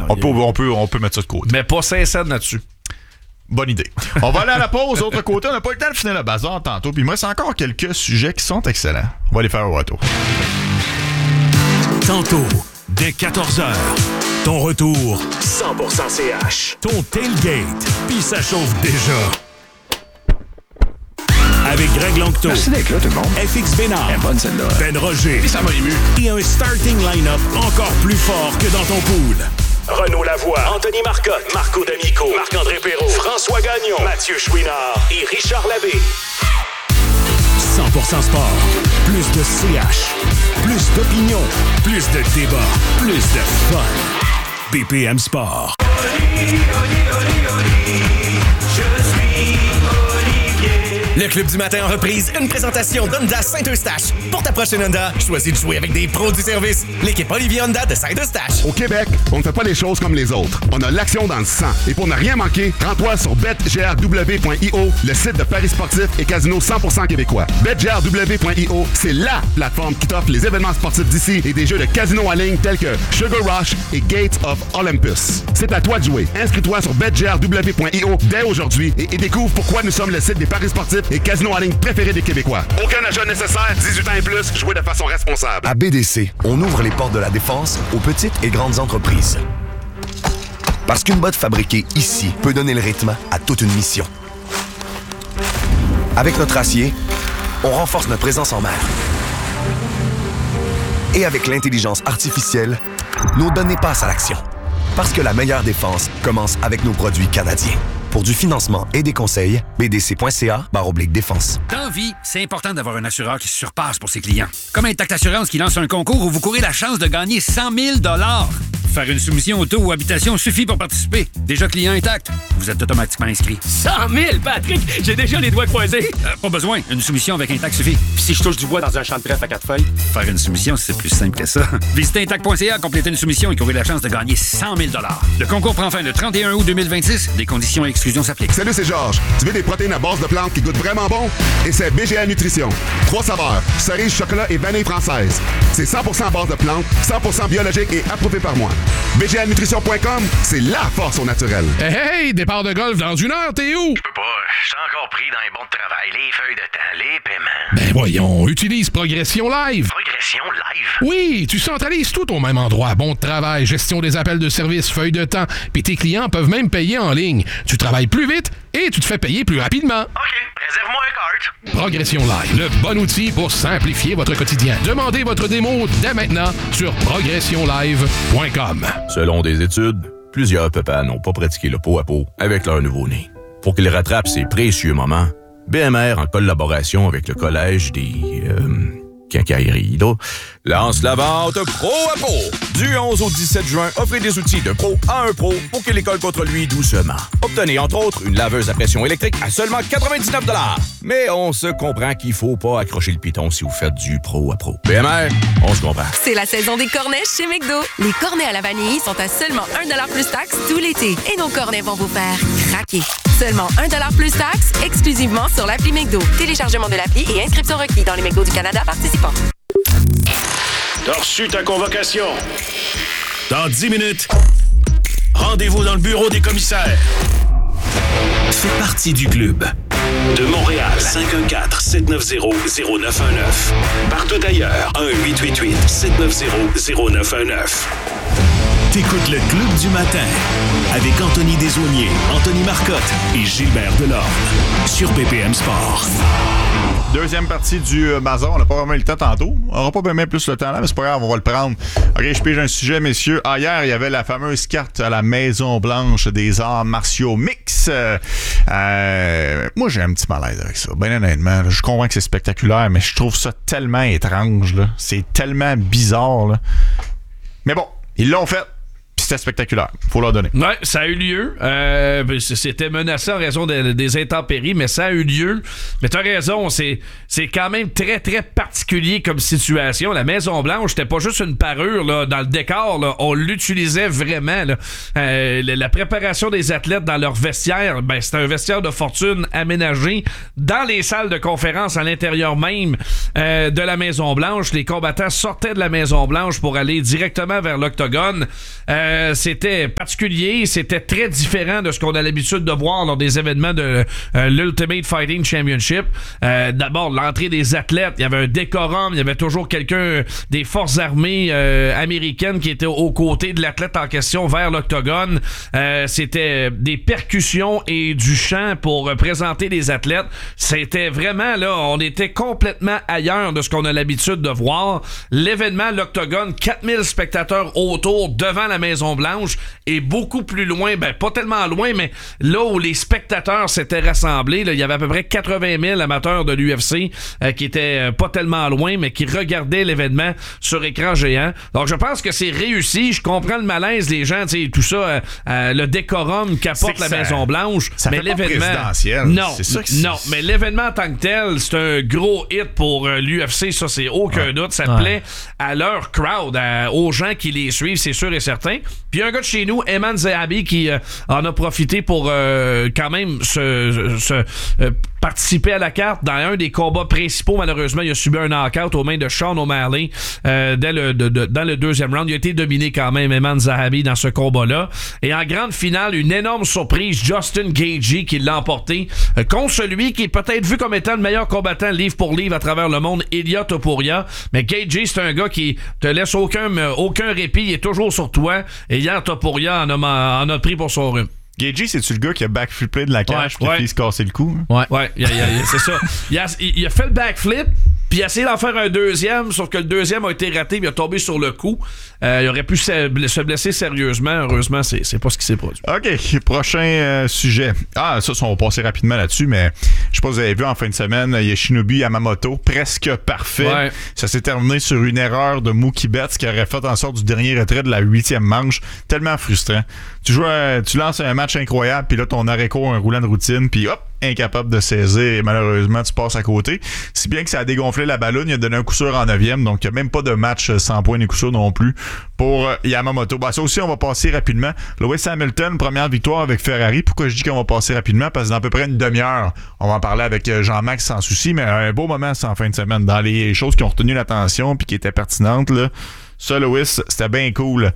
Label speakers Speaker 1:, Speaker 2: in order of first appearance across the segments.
Speaker 1: On peut mettre ça de côté.
Speaker 2: Mais pas 5 cents là-dessus.
Speaker 1: Bonne idée. On va aller à la pause. Autre côté, on n'a pas eu le temps de finir le bazar tantôt. Puis moi, c'est encore quelques sujets qui sont excellents. On va les faire au retour.
Speaker 3: Tantôt, dès 14h, ton retour 100% CH. Ton tailgate, puis ça chauffe déjà. Avec Greg Longto.
Speaker 4: Merci d'être là, tout le monde.
Speaker 3: FX Bénard.
Speaker 4: Elle est bonne, celle-là.
Speaker 3: Ben Roger.
Speaker 4: Et ça m'a ému.
Speaker 3: Et un starting line-up encore plus fort que dans ton pool. Renaud Lavoie, Anthony Marcotte, Marco D'Amico, Marc-André Perrault, François Gagnon, Mathieu Chouinard et Richard Labbé. 100% sport. Plus de CH. Plus d'opinion. Plus de débat. Plus de fun. BPM Sport.
Speaker 5: Je suis le Club du matin en reprise, une présentation d'Honda Saint-Eustache. Pour ta prochaine Honda, choisis de jouer avec des pros du service. L'équipe Olivier Honda de Saint-Eustache.
Speaker 6: Au Québec, on ne fait pas les choses comme les autres. On a l'action dans le sang. Et pour ne rien manquer, rends-toi sur betgrw.io, le site de paris sportifs et casino 100% québécois. betgrw.io, c'est LA plateforme qui t'offre les événements sportifs d'ici et des jeux de casino en ligne tels que Sugar Rush et Gates of Olympus. C'est à toi de jouer. Inscris-toi sur betgrw.io dès aujourd'hui et découvre pourquoi nous sommes le site des paris sportifs et casinos en ligne préférés des Québécois. Aucun achat nécessaire, 18 ans et plus, jouez de façon responsable.
Speaker 7: À BDC, on ouvre les portes de la défense aux petites et grandes entreprises. Parce qu'une botte fabriquée ici peut donner le rythme à toute une mission. Avec notre acier, on renforce notre présence en mer. Et avec l'intelligence artificielle, nos données passent à l'action. Parce que la meilleure défense commence avec nos produits canadiens. Pour du financement et des conseils, bdc.ca/défense.
Speaker 8: Dans la vie, c'est important d'avoir un assureur qui se surpasse pour ses clients. Comme Intact Assurance qui lance un concours où vous courez la chance de gagner 100 000 $. Faire une soumission auto ou habitation suffit pour participer. Déjà client Intact, vous êtes automatiquement inscrit.
Speaker 9: 100 000, Patrick! J'ai déjà les doigts croisés.
Speaker 8: Pas besoin, une soumission avec Intact suffit.
Speaker 9: Puis si je touche du bois dans un champ de trèfle à 4 feuilles?
Speaker 8: Faire une soumission, c'est plus simple que ça. Visitez Intact.ca, complétez une soumission et courez la chance de gagner 100 000 $. Le concours prend fin le 31 août 2026. Des conditions et exclusions s'appliquent.
Speaker 6: Salut, c'est Georges. Tu veux des protéines à base de plantes qui goûtent vraiment bon? Et c'est BGA Nutrition. 3 saveurs, cerise, chocolat et vanille française. C'est 100% à base de plantes, 100% biologique et approuvé par moi. BGAnutrition.com, c'est la force au naturel.
Speaker 10: Hey, départ de golf dans 1 heure, t'es où?
Speaker 11: Je peux pas, je suis encore pris dans les bons de travail, les feuilles de temps, les paiements.
Speaker 10: Ben voyons, utilise Progression Live.
Speaker 11: Progression Live?
Speaker 10: Oui, tu centralises tout au même endroit. Bon de travail, gestion des appels de service, feuilles de temps, puis tes clients peuvent même payer en ligne. Tu travailles plus vite et tu te fais payer plus rapidement.
Speaker 11: OK, réserve-moi un cart.
Speaker 10: Progression Live, le bon outil pour simplifier votre quotidien. Demandez votre démo dès maintenant sur progressionlive.com.
Speaker 12: Selon des études, plusieurs papas n'ont pas pratiqué le pot à pot avec leur nouveau-né. Pour qu'ils rattrapent ces précieux moments, BMR, en collaboration avec le Collège des... quincailleries, là, lance la vente pro à pro. Du 11 au 17 juin, offrez des outils de pro à un pro pour qu'il les colle contre lui doucement. Obtenez, entre autres, une laveuse à pression électrique à seulement 99 $. Mais on se comprend qu'il faut pas accrocher le piton si vous faites du pro à pro. BMR, on se comprend.
Speaker 13: C'est la saison des cornets chez McDo. Les cornets à la vanille sont à seulement 1 $ plus taxe tout l'été. Et nos cornets vont vous faire craquer. Seulement 1 $ plus taxe, exclusivement sur l'appli McDo. Téléchargement de l'appli et inscription requis dans les McDo du Canada participants.
Speaker 3: T'as reçu ta convocation. Dans 10 minutes, rendez-vous dans le bureau des commissaires. Fais partie du club. De Montréal, 514-790-0919. Partout ailleurs, 1-888-790-0919. T'écoutes le Club du matin avec Anthony Desaulniers, Anthony Marcotte et Gilbert Delorme sur BPM Sport.
Speaker 1: Deuxième partie du bazar. On n'a pas vraiment eu le temps tantôt. On n'aura pas bien plus le temps là, mais c'est pas grave, on va le prendre. OK, je pige un sujet, messieurs. Hier, il y avait la fameuse carte à la Maison-Blanche des arts martiaux mix. Moi, j'ai un petit malaise avec ça. Ben honnêtement, là, je comprends que c'est spectaculaire, mais je trouve ça tellement étrange. Là. C'est tellement bizarre. Là. Mais bon, ils l'ont fait. C'était spectaculaire. Faut leur donner.
Speaker 2: Ouais, ça a eu lieu. C'était menacé en raison des intempéries, mais ça a eu lieu. Mais t'as raison, c'est quand même très, très particulier comme situation. La Maison-Blanche, c'était pas juste une parure là, dans le décor. Là, on l'utilisait vraiment. Là. La préparation des athlètes dans leur vestiaire, ben, c'était un vestiaire de fortune aménagé dans les salles de conférence à l'intérieur même de la Maison-Blanche. Les combattants sortaient de la Maison-Blanche pour aller directement vers l'octogone. c'était particulier, c'était très différent de ce qu'on a l'habitude de voir lors des événements de l'Ultimate Fighting Championship. D'abord, l'entrée des athlètes, il y avait un décorum, il y avait toujours quelqu'un des forces armées américaines qui était aux côtés de l'athlète en question vers l'octogone. C'était des percussions et du chant pour présenter les athlètes. C'était vraiment, là, on était complètement ailleurs de ce qu'on a l'habitude de voir. L'événement, l'octogone, 4000 spectateurs autour devant la Maison-Blanche et beaucoup plus loin, ben pas tellement loin, mais là où les spectateurs s'étaient rassemblés, là, il y avait à peu près 80 000 amateurs de l'UFC qui étaient pas tellement loin, mais qui regardaient l'événement sur écran géant. Donc je pense que c'est réussi. Je comprends le malaise des gens, tu sais, tout ça, le décorum qu'apporte la Maison-Blanche, mais l'événement... Non, mais l'événement en tant que tel, c'est un gros hit pour l'UFC, ça c'est aucun doute. Ça plaît à leur crowd, aux gens qui les suivent, c'est sûr et certain. Puis un gars de chez nous, Eman Zahabi, qui en a profité pour quand même participer à la carte dans un des combats principaux. Malheureusement, il a subi un knockout aux mains de Sean O'Malley dans le deuxième round. Il a été dominé quand même, Eman Zahabi, dans ce combat-là. Et en grande finale, une énorme surprise, Justin Gaethje qui l'a emporté contre celui qui est peut-être vu comme étant le meilleur combattant livre pour livre à travers le monde, Ilia Topuria. Mais Gaethje, c'est un gars qui te laisse aucun répit, il est toujours sur toi. Et hier, Topuria en a pris pour son rhume.
Speaker 1: Gaethje, c'est-tu le gars qui a backflippé de la cage pour qu'il se casser le cou?
Speaker 2: Ouais, c'est ça. Il a fait le backflip, puis il a essayé d'en faire un deuxième, sauf que le deuxième a été raté, puis il a tombé sur le cou. Il aurait pu se blesser sérieusement. Heureusement, c'est pas ce qui s'est produit.
Speaker 1: OK, prochain sujet. Ça, on va passer rapidement là-dessus, mais je sais pas si vous avez vu en fin de semaine, Yoshinobu Yamamoto, presque parfait. Ouais. Ça s'est terminé sur une erreur de Mookie Betts qui aurait fait en sorte du dernier retrait de la 8e manche. Tellement frustrant. Tu lances un match incroyable, puis là, ton arrêt-court, un roulant de routine, puis hop, incapable de saisir, et malheureusement, tu passes à côté. Si bien que ça a dégonflé la ballonne, il a donné un coup sûr en 9e, donc il n'y a même pas de match sans points ni coup sûr non plus pour Yamamoto. Ça aussi, on va passer rapidement. Lewis Hamilton, première victoire avec Ferrari. Pourquoi je dis qu'on va passer rapidement? Parce que dans à peu près une demi-heure, on va en parler avec Jean-Max sans souci, mais un beau moment en fin de semaine. Dans les choses qui ont retenu l'attention puis qui étaient pertinentes, là, ça, Lewis, c'était bien cool.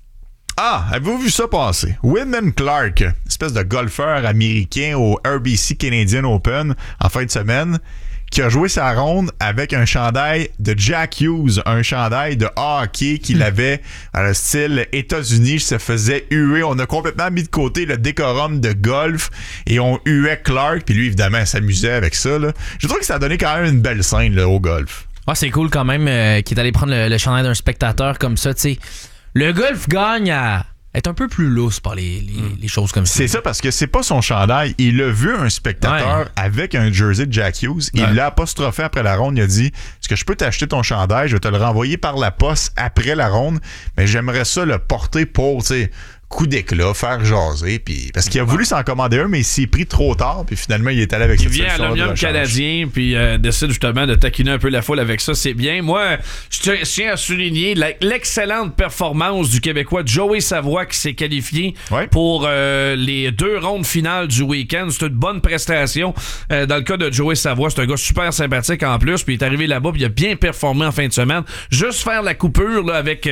Speaker 1: Avez-vous vu ça passer? Wyndham Clark, espèce de golfeur américain au RBC Canadian Open en fin de semaine, qui a joué sa ronde avec un chandail de Jack Hughes, un chandail de hockey qu'il avait dans le style États-Unis. Se faisait huer. On a complètement mis de côté le décorum de golf et on huait Clark. Puis lui, évidemment, il s'amusait avec ça. Là. Je trouve que ça a donné quand même une belle scène là, au golf.
Speaker 4: C'est cool quand même qu'il est allé prendre le chandail d'un spectateur comme ça, tu sais. Le golf gagne à être un peu plus lousse par les choses comme ça.
Speaker 1: C'est ça, parce que c'est pas son chandail. Il a vu un spectateur avec un jersey de Jack Hughes. Il l'a apostrophé après la ronde. Il a dit, est-ce que je peux t'acheter ton chandail? Je vais te le renvoyer par la poste après la ronde. Mais j'aimerais ça le porter pour, tu sais, coup d'éclat, faire jaser, puis parce qu'il a voulu s'en commander un, mais il s'est pris trop tard, puis finalement, il est allé avec cette solution.
Speaker 2: Il vient à l'Omnium canadien, puis décide justement de taquiner un peu la foule avec ça, c'est bien. Moi, je tiens à souligner l'excellente performance du Québécois Joey Savoie qui s'est qualifié pour les 2 rondes finales du week-end. C'est une bonne prestation. Dans le cas de Joey Savoie, c'est un gars super sympathique en plus, puis il est arrivé là-bas, puis il a bien performé en fin de semaine. Juste faire la coupure là, avec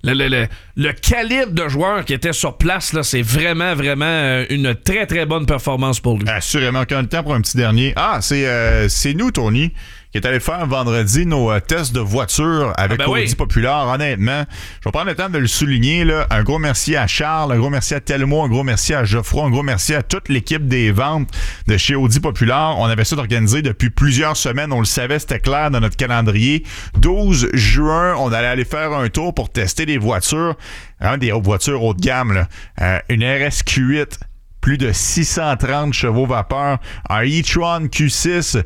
Speaker 2: le calibre de joueurs qui était sur place, là, c'est vraiment une très très bonne performance pour lui.
Speaker 1: Assurément. Quand le temps pour un petit dernier. C'est nous, Tony, qui est allé faire vendredi nos tests de voiture avec Audi Populaire. Honnêtement, je vais prendre le temps de le souligner. Là. Un gros merci à Charles, un gros merci à Telmo, un gros merci à Geoffroy, un gros merci à toute l'équipe des ventes de chez Audi Populaire. On avait ça organisé depuis plusieurs semaines. On le savait, c'était clair dans notre calendrier. 12 juin, on allait aller faire un tour pour tester des voitures. Des voitures haut de gamme. Là. Une RSQ8. Plus de 630 chevaux vapeur, un e-tron Q6,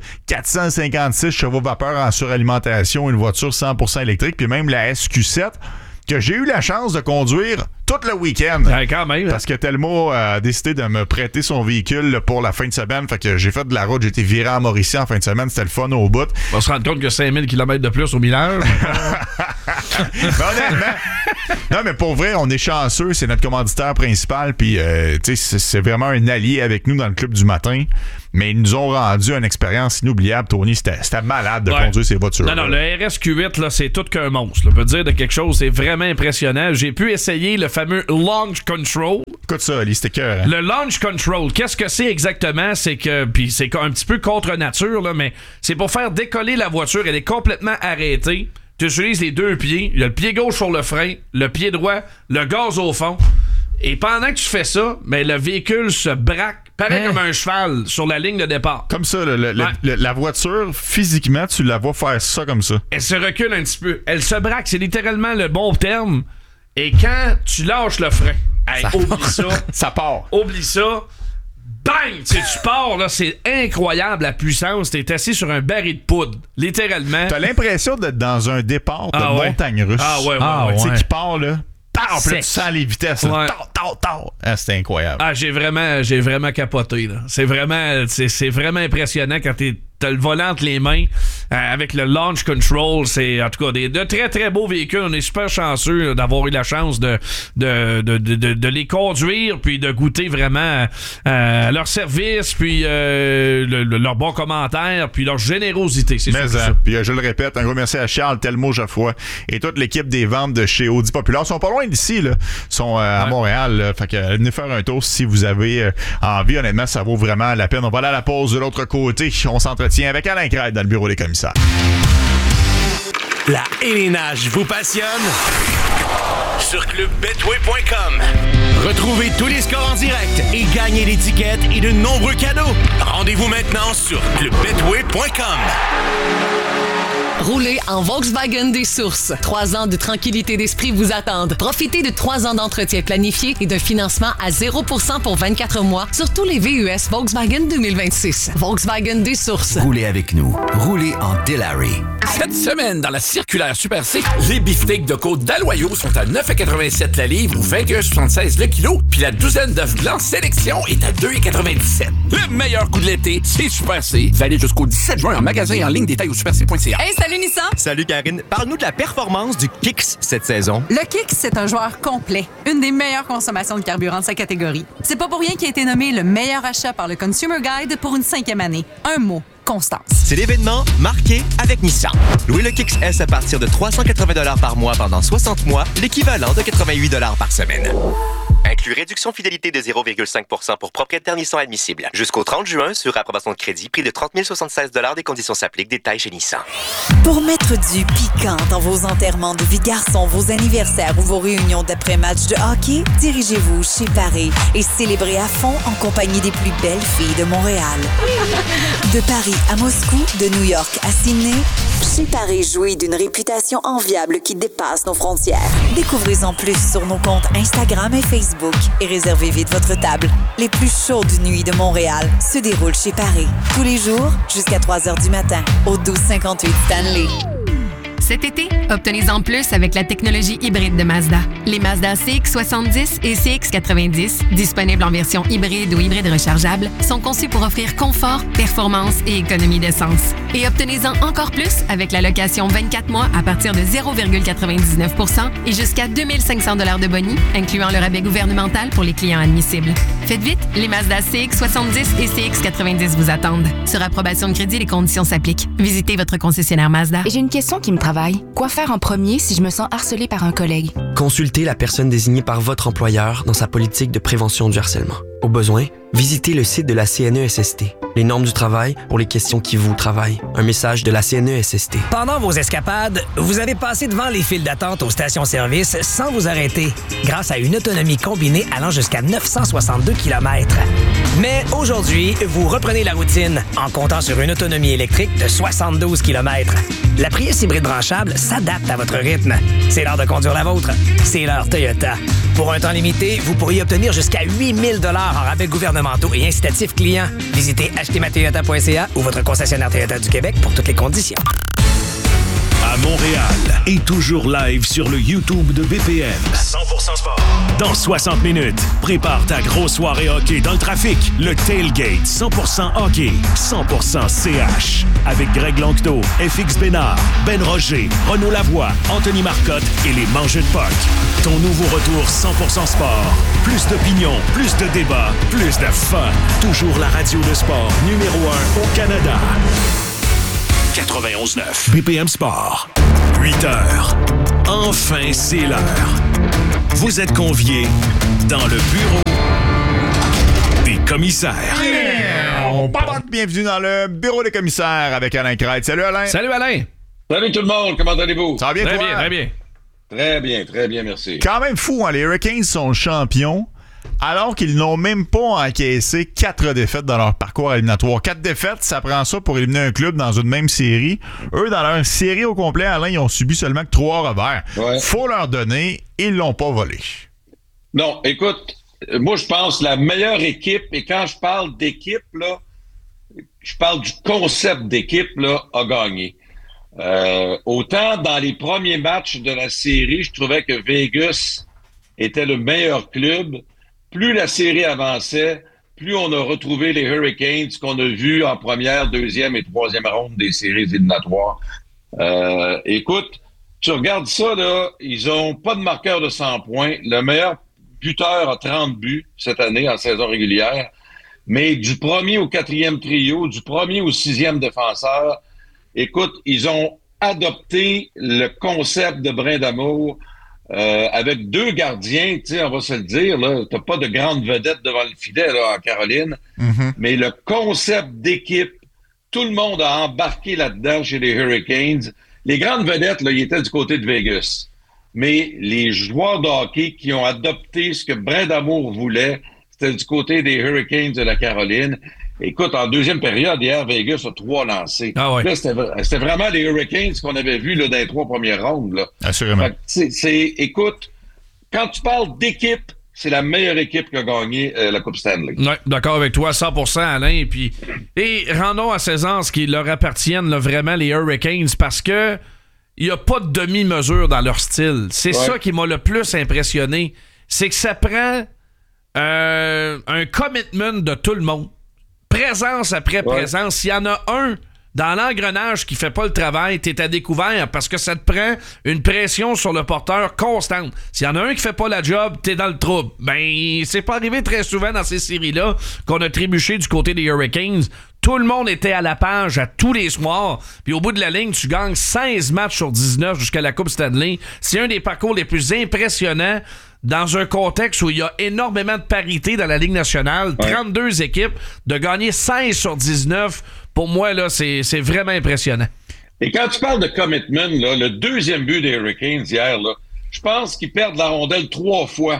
Speaker 1: 456 chevaux vapeur en suralimentation, une voiture 100% électrique, puis même la SQ7 que j'ai eu la chance de conduire tout le week-end.
Speaker 2: Quand même.
Speaker 1: Parce que Telmo a décidé de me prêter son véhicule pour la fin de semaine. Fait que j'ai fait de la route, j'ai été viré à Mauricie en fin de semaine. C'était le fun au bout.
Speaker 2: On se rend compte que 5000 km de plus au millage.
Speaker 1: Honnêtement, non, mais pour vrai, on est chanceux. C'est notre commanditaire principal. Puis, c'est vraiment un allié avec nous dans le club du matin. Mais ils nous ont rendu une expérience inoubliable, Tony. C'était malade de conduire ces voitures.
Speaker 2: Non, le RSQ8, là, c'est tout qu'un monstre. On peut dire de quelque chose, c'est vraiment impressionnant. J'ai pu essayer le fameux Launch Control.
Speaker 1: Écoute ça, Ali, c'était cœur.
Speaker 2: Le Launch Control, qu'est-ce que c'est exactement? C'est que, puis c'est un petit peu contre nature, là, mais c'est pour faire décoller la voiture. Elle est complètement arrêtée. Tu utilises les deux pieds. Il y a le pied gauche sur le frein, le pied droit, le gaz au fond. Et pendant que tu fais ça, le véhicule se braque, pareil comme un cheval, sur la ligne de départ.
Speaker 1: Comme ça, la voiture, physiquement, tu la vois faire ça comme ça.
Speaker 2: Elle se recule un petit peu. Elle se braque, c'est littéralement le bon terme. Et quand tu lâches le frein, oublie ça.
Speaker 1: Ça part.
Speaker 2: Oublie ça. Bang! Tu pars, là, c'est incroyable la puissance. T'es assis sur un baril de poudre, littéralement.
Speaker 1: T'as l'impression d'être dans un départ de montagne russe. Tu sais, qui part, là. Puis tu sens les vitesses. C'était incroyable.
Speaker 2: J'ai vraiment capoté. Là. C'est vraiment impressionnant quand t'as le volant entre les mains avec le Launch Control. C'est en tout cas de très très beaux véhicules. On est super chanceux d'avoir eu la chance de les conduire puis de goûter vraiment leur service puis leur bon commentaire puis leur générosité. C'est ça.
Speaker 1: Puis je le répète, un gros merci à Charles Telmo Geoffroy et toute l'équipe des ventes de chez Audi Populaire. Ils sont pas loin d'ici, là. Ils sont à Montréal. Là. Fait que venez faire un tour si vous avez envie. Honnêtement, ça vaut vraiment la peine. On va aller à la pause de l'autre côté. On s'entretient avec Alain Crête dans le bureau des commissaires.
Speaker 5: La hélénage vous passionne? Sur clubbetway.com. Retrouvez tous les scores en direct et gagnez des tickets et de nombreux cadeaux. Rendez-vous maintenant sur clubbetway.com.
Speaker 14: Roulez en Volkswagen des Sources. 3 ans de tranquillité d'esprit vous attendent. Profitez de 3 ans d'entretien planifié et d'un financement à 0% pour 24 mois sur tous les VUS Volkswagen 2026. Volkswagen des Sources.
Speaker 15: Roulez avec nous. Roulez en Delary.
Speaker 16: Cette semaine, dans la circulaire Super C, les beefsteaks de côte d'Aloyau sont à 9,87 la livre ou 21,76 le kilo, puis la douzaine d'œufs blancs sélection est à 2,97. Le meilleur coup de l'été, c'est Super C. Valide jusqu'au 17 juin en magasin et en ligne, détail au superc.ca.
Speaker 17: Hey, salut Nissan!
Speaker 5: Salut Karine. Parle-nous de la performance du Kicks cette saison.
Speaker 17: Le Kicks, c'est un joueur complet. Une des meilleures consommations de carburant de sa catégorie. C'est pas pour rien qu'il a été nommé le meilleur achat par le Consumer Guide pour une 5e année. Un mot. Constance.
Speaker 5: C'est l'événement marqué avec Nissan. Louez le Kicks S à partir de 380 $ par mois pendant 60 mois, l'équivalent de 88 $ par semaine. Inclut réduction fidélité de 0,5% pour propriétaire Nissan admissible. Jusqu'au 30 juin, sur approbation de crédit, prix de 30 076 $. Des conditions s'appliquent. Détails chez Nissan.
Speaker 18: Pour mettre du piquant dans vos enterrements de vie de garçon, vos anniversaires ou vos réunions d'après-match de hockey, dirigez-vous chez Paris et célébrez à fond en compagnie des plus belles filles de Montréal. De Paris à Moscou, de New York à Sydney, chez Paris jouit d'une réputation enviable qui dépasse nos frontières. Découvrez-en plus sur nos comptes Instagram et Facebook et réservez vite votre table. Les plus chaudes nuits de Montréal se déroulent chez Paris. Tous les jours, jusqu'à 3h du matin, au 1258 Stanley.
Speaker 19: Cet été, obtenez-en plus avec la technologie hybride de Mazda. Les Mazda CX-70 et CX-90, disponibles en version hybride ou hybride rechargeable, sont conçus pour offrir confort, performance et économie d'essence. Et obtenez-en encore plus avec la location 24 mois à partir de 0,99% et jusqu'à 2500 $ de boni, incluant le rabais gouvernemental pour les clients admissibles. Faites vite, les Mazda CX-70 et CX-90 vous attendent. Sur approbation de crédit, les conditions s'appliquent. Visitez votre concessionnaire Mazda.
Speaker 20: J'ai une question qui me travaille. Quoi faire en premier si je me sens harcelée par un collègue?
Speaker 21: Consultez la personne désignée par votre employeur dans sa politique de prévention du harcèlement. Au besoin, visitez le site de la CNESST. Les normes du travail pour les questions qui vous travaillent. Un message de la CNESST.
Speaker 22: Pendant vos escapades, vous avez passé devant les files d'attente aux stations-service sans vous arrêter, grâce à une autonomie combinée allant jusqu'à 962 km. Mais aujourd'hui, vous reprenez la routine en comptant sur une autonomie électrique de 72 km. La Prius hybride branchable s'adapte à votre rythme. C'est l'heure de conduire la vôtre. C'est l'heure Toyota. Pour un temps limité, vous pourriez obtenir jusqu'à 8 000 $ en rabais gouvernementaux et incitatifs clients. Visitez achetezmatoyota.ca ou votre concessionnaire Toyota du Québec pour toutes les conditions.
Speaker 3: À Montréal et toujours live sur le YouTube de BPM. 100% sport. dans 60 minutes. Prépare ta grosse soirée hockey dans le trafic. Le Tailgate 100% hockey, 100% CH. Avec Greg Lanctot, FX Bénard, Ben Roger, Renaud Lavoie, Anthony Marcotte et les Mangeux de Puck. Ton nouveau retour 100% sport. Plus d'opinion, plus de débats, plus de fun. Toujours la radio de sport numéro 1 au Canada. 91.9 BPM Sport. 8 heures. Enfin, c'est l'heure. Vous êtes conviés dans le bureau des commissaires.
Speaker 1: Bienvenue dans le bureau des commissaires avec Alain Crête. Salut Alain.
Speaker 2: Salut Alain.
Speaker 7: Salut tout le monde, comment allez-vous?
Speaker 1: Ça va bien,
Speaker 2: très
Speaker 1: toi?
Speaker 2: Bien, très bien.
Speaker 7: Très bien, merci.
Speaker 1: Quand même fou, hein? Les Hurricanes sont champions alors qu'ils n'ont même pas encaissé 4 défaites dans leur parcours éliminatoire. 4 défaites, ça prend ça pour éliminer un club dans une même série. Eux, dans leur série au complet, Alain, ils ont subi seulement que 3 revers.
Speaker 7: Ouais.
Speaker 1: Faut leur donner, ils l'ont pas volé.
Speaker 7: Non, écoute, moi je pense la meilleure équipe, et quand je parle d'équipe, là, je parle du concept d'équipe, là, a gagné. Autant dans les premiers matchs de la série, je trouvais que Vegas était le meilleur club. Plus la série avançait, plus on a retrouvé les Hurricanes qu'on a vus en première, deuxième et troisième ronde des séries éliminatoires. Écoute, tu regardes ça, là, ils ont pas de marqueur de 100 points. Le meilleur buteur a 30 buts cette année en saison régulière. Mais du premier au quatrième trio, du premier au sixième défenseur, écoute, ils ont adopté le concept de brin d'amour avec 2 gardiens, tu sais, on va se le dire, là, t'as pas de grande vedette devant le filet là, en Caroline, mais le concept d'équipe, tout le monde a embarqué là-dedans chez les Hurricanes. Les grandes vedettes, là, ils étaient du côté de Vegas. Mais les joueurs de hockey qui ont adopté ce que Brindamour voulait, c'était du côté des Hurricanes de la Caroline. Écoute, en deuxième période, hier, Vegas a 3 lancés.
Speaker 2: Ah ouais.
Speaker 7: Là, c'était vraiment les Hurricanes qu'on avait vus là, dans les 3 premières rondes. Là.
Speaker 1: Assurément.
Speaker 7: Écoute, quand tu parles d'équipe, c'est la meilleure équipe qui a gagné la Coupe Stanley.
Speaker 2: Oui, d'accord avec toi, 100%, Alain. Et rendons à César ce qui leur appartiennent là, vraiment, les Hurricanes, parce que il n'y a pas de demi-mesure dans leur style. C'est ça qui m'a le plus impressionné. C'est que ça prend un commitment de tout le monde. Présence après présence. S'il y en a un dans l'engrenage qui fait pas le travail, t'es à découvert parce que ça te prend une pression sur le porteur constante. S'il y en a un qui fait pas la job, t'es dans le trouble. Ben, c'est pas arrivé très souvent dans ces séries-là qu'on a trébuché du côté des Hurricanes. Tout le monde était à la page à tous les soirs. Puis au bout de la ligne, tu gagnes 16 matchs sur 19 jusqu'à la Coupe Stanley. C'est un des parcours les plus impressionnants dans un contexte où il y a énormément de parité dans la Ligue nationale, 32 équipes, de gagner 16 sur 19, pour moi, là, c'est vraiment impressionnant.
Speaker 7: Et quand tu parles de commitment, là, le deuxième but des Hurricanes hier, là, je pense qu'ils perdent la rondelle 3 fois.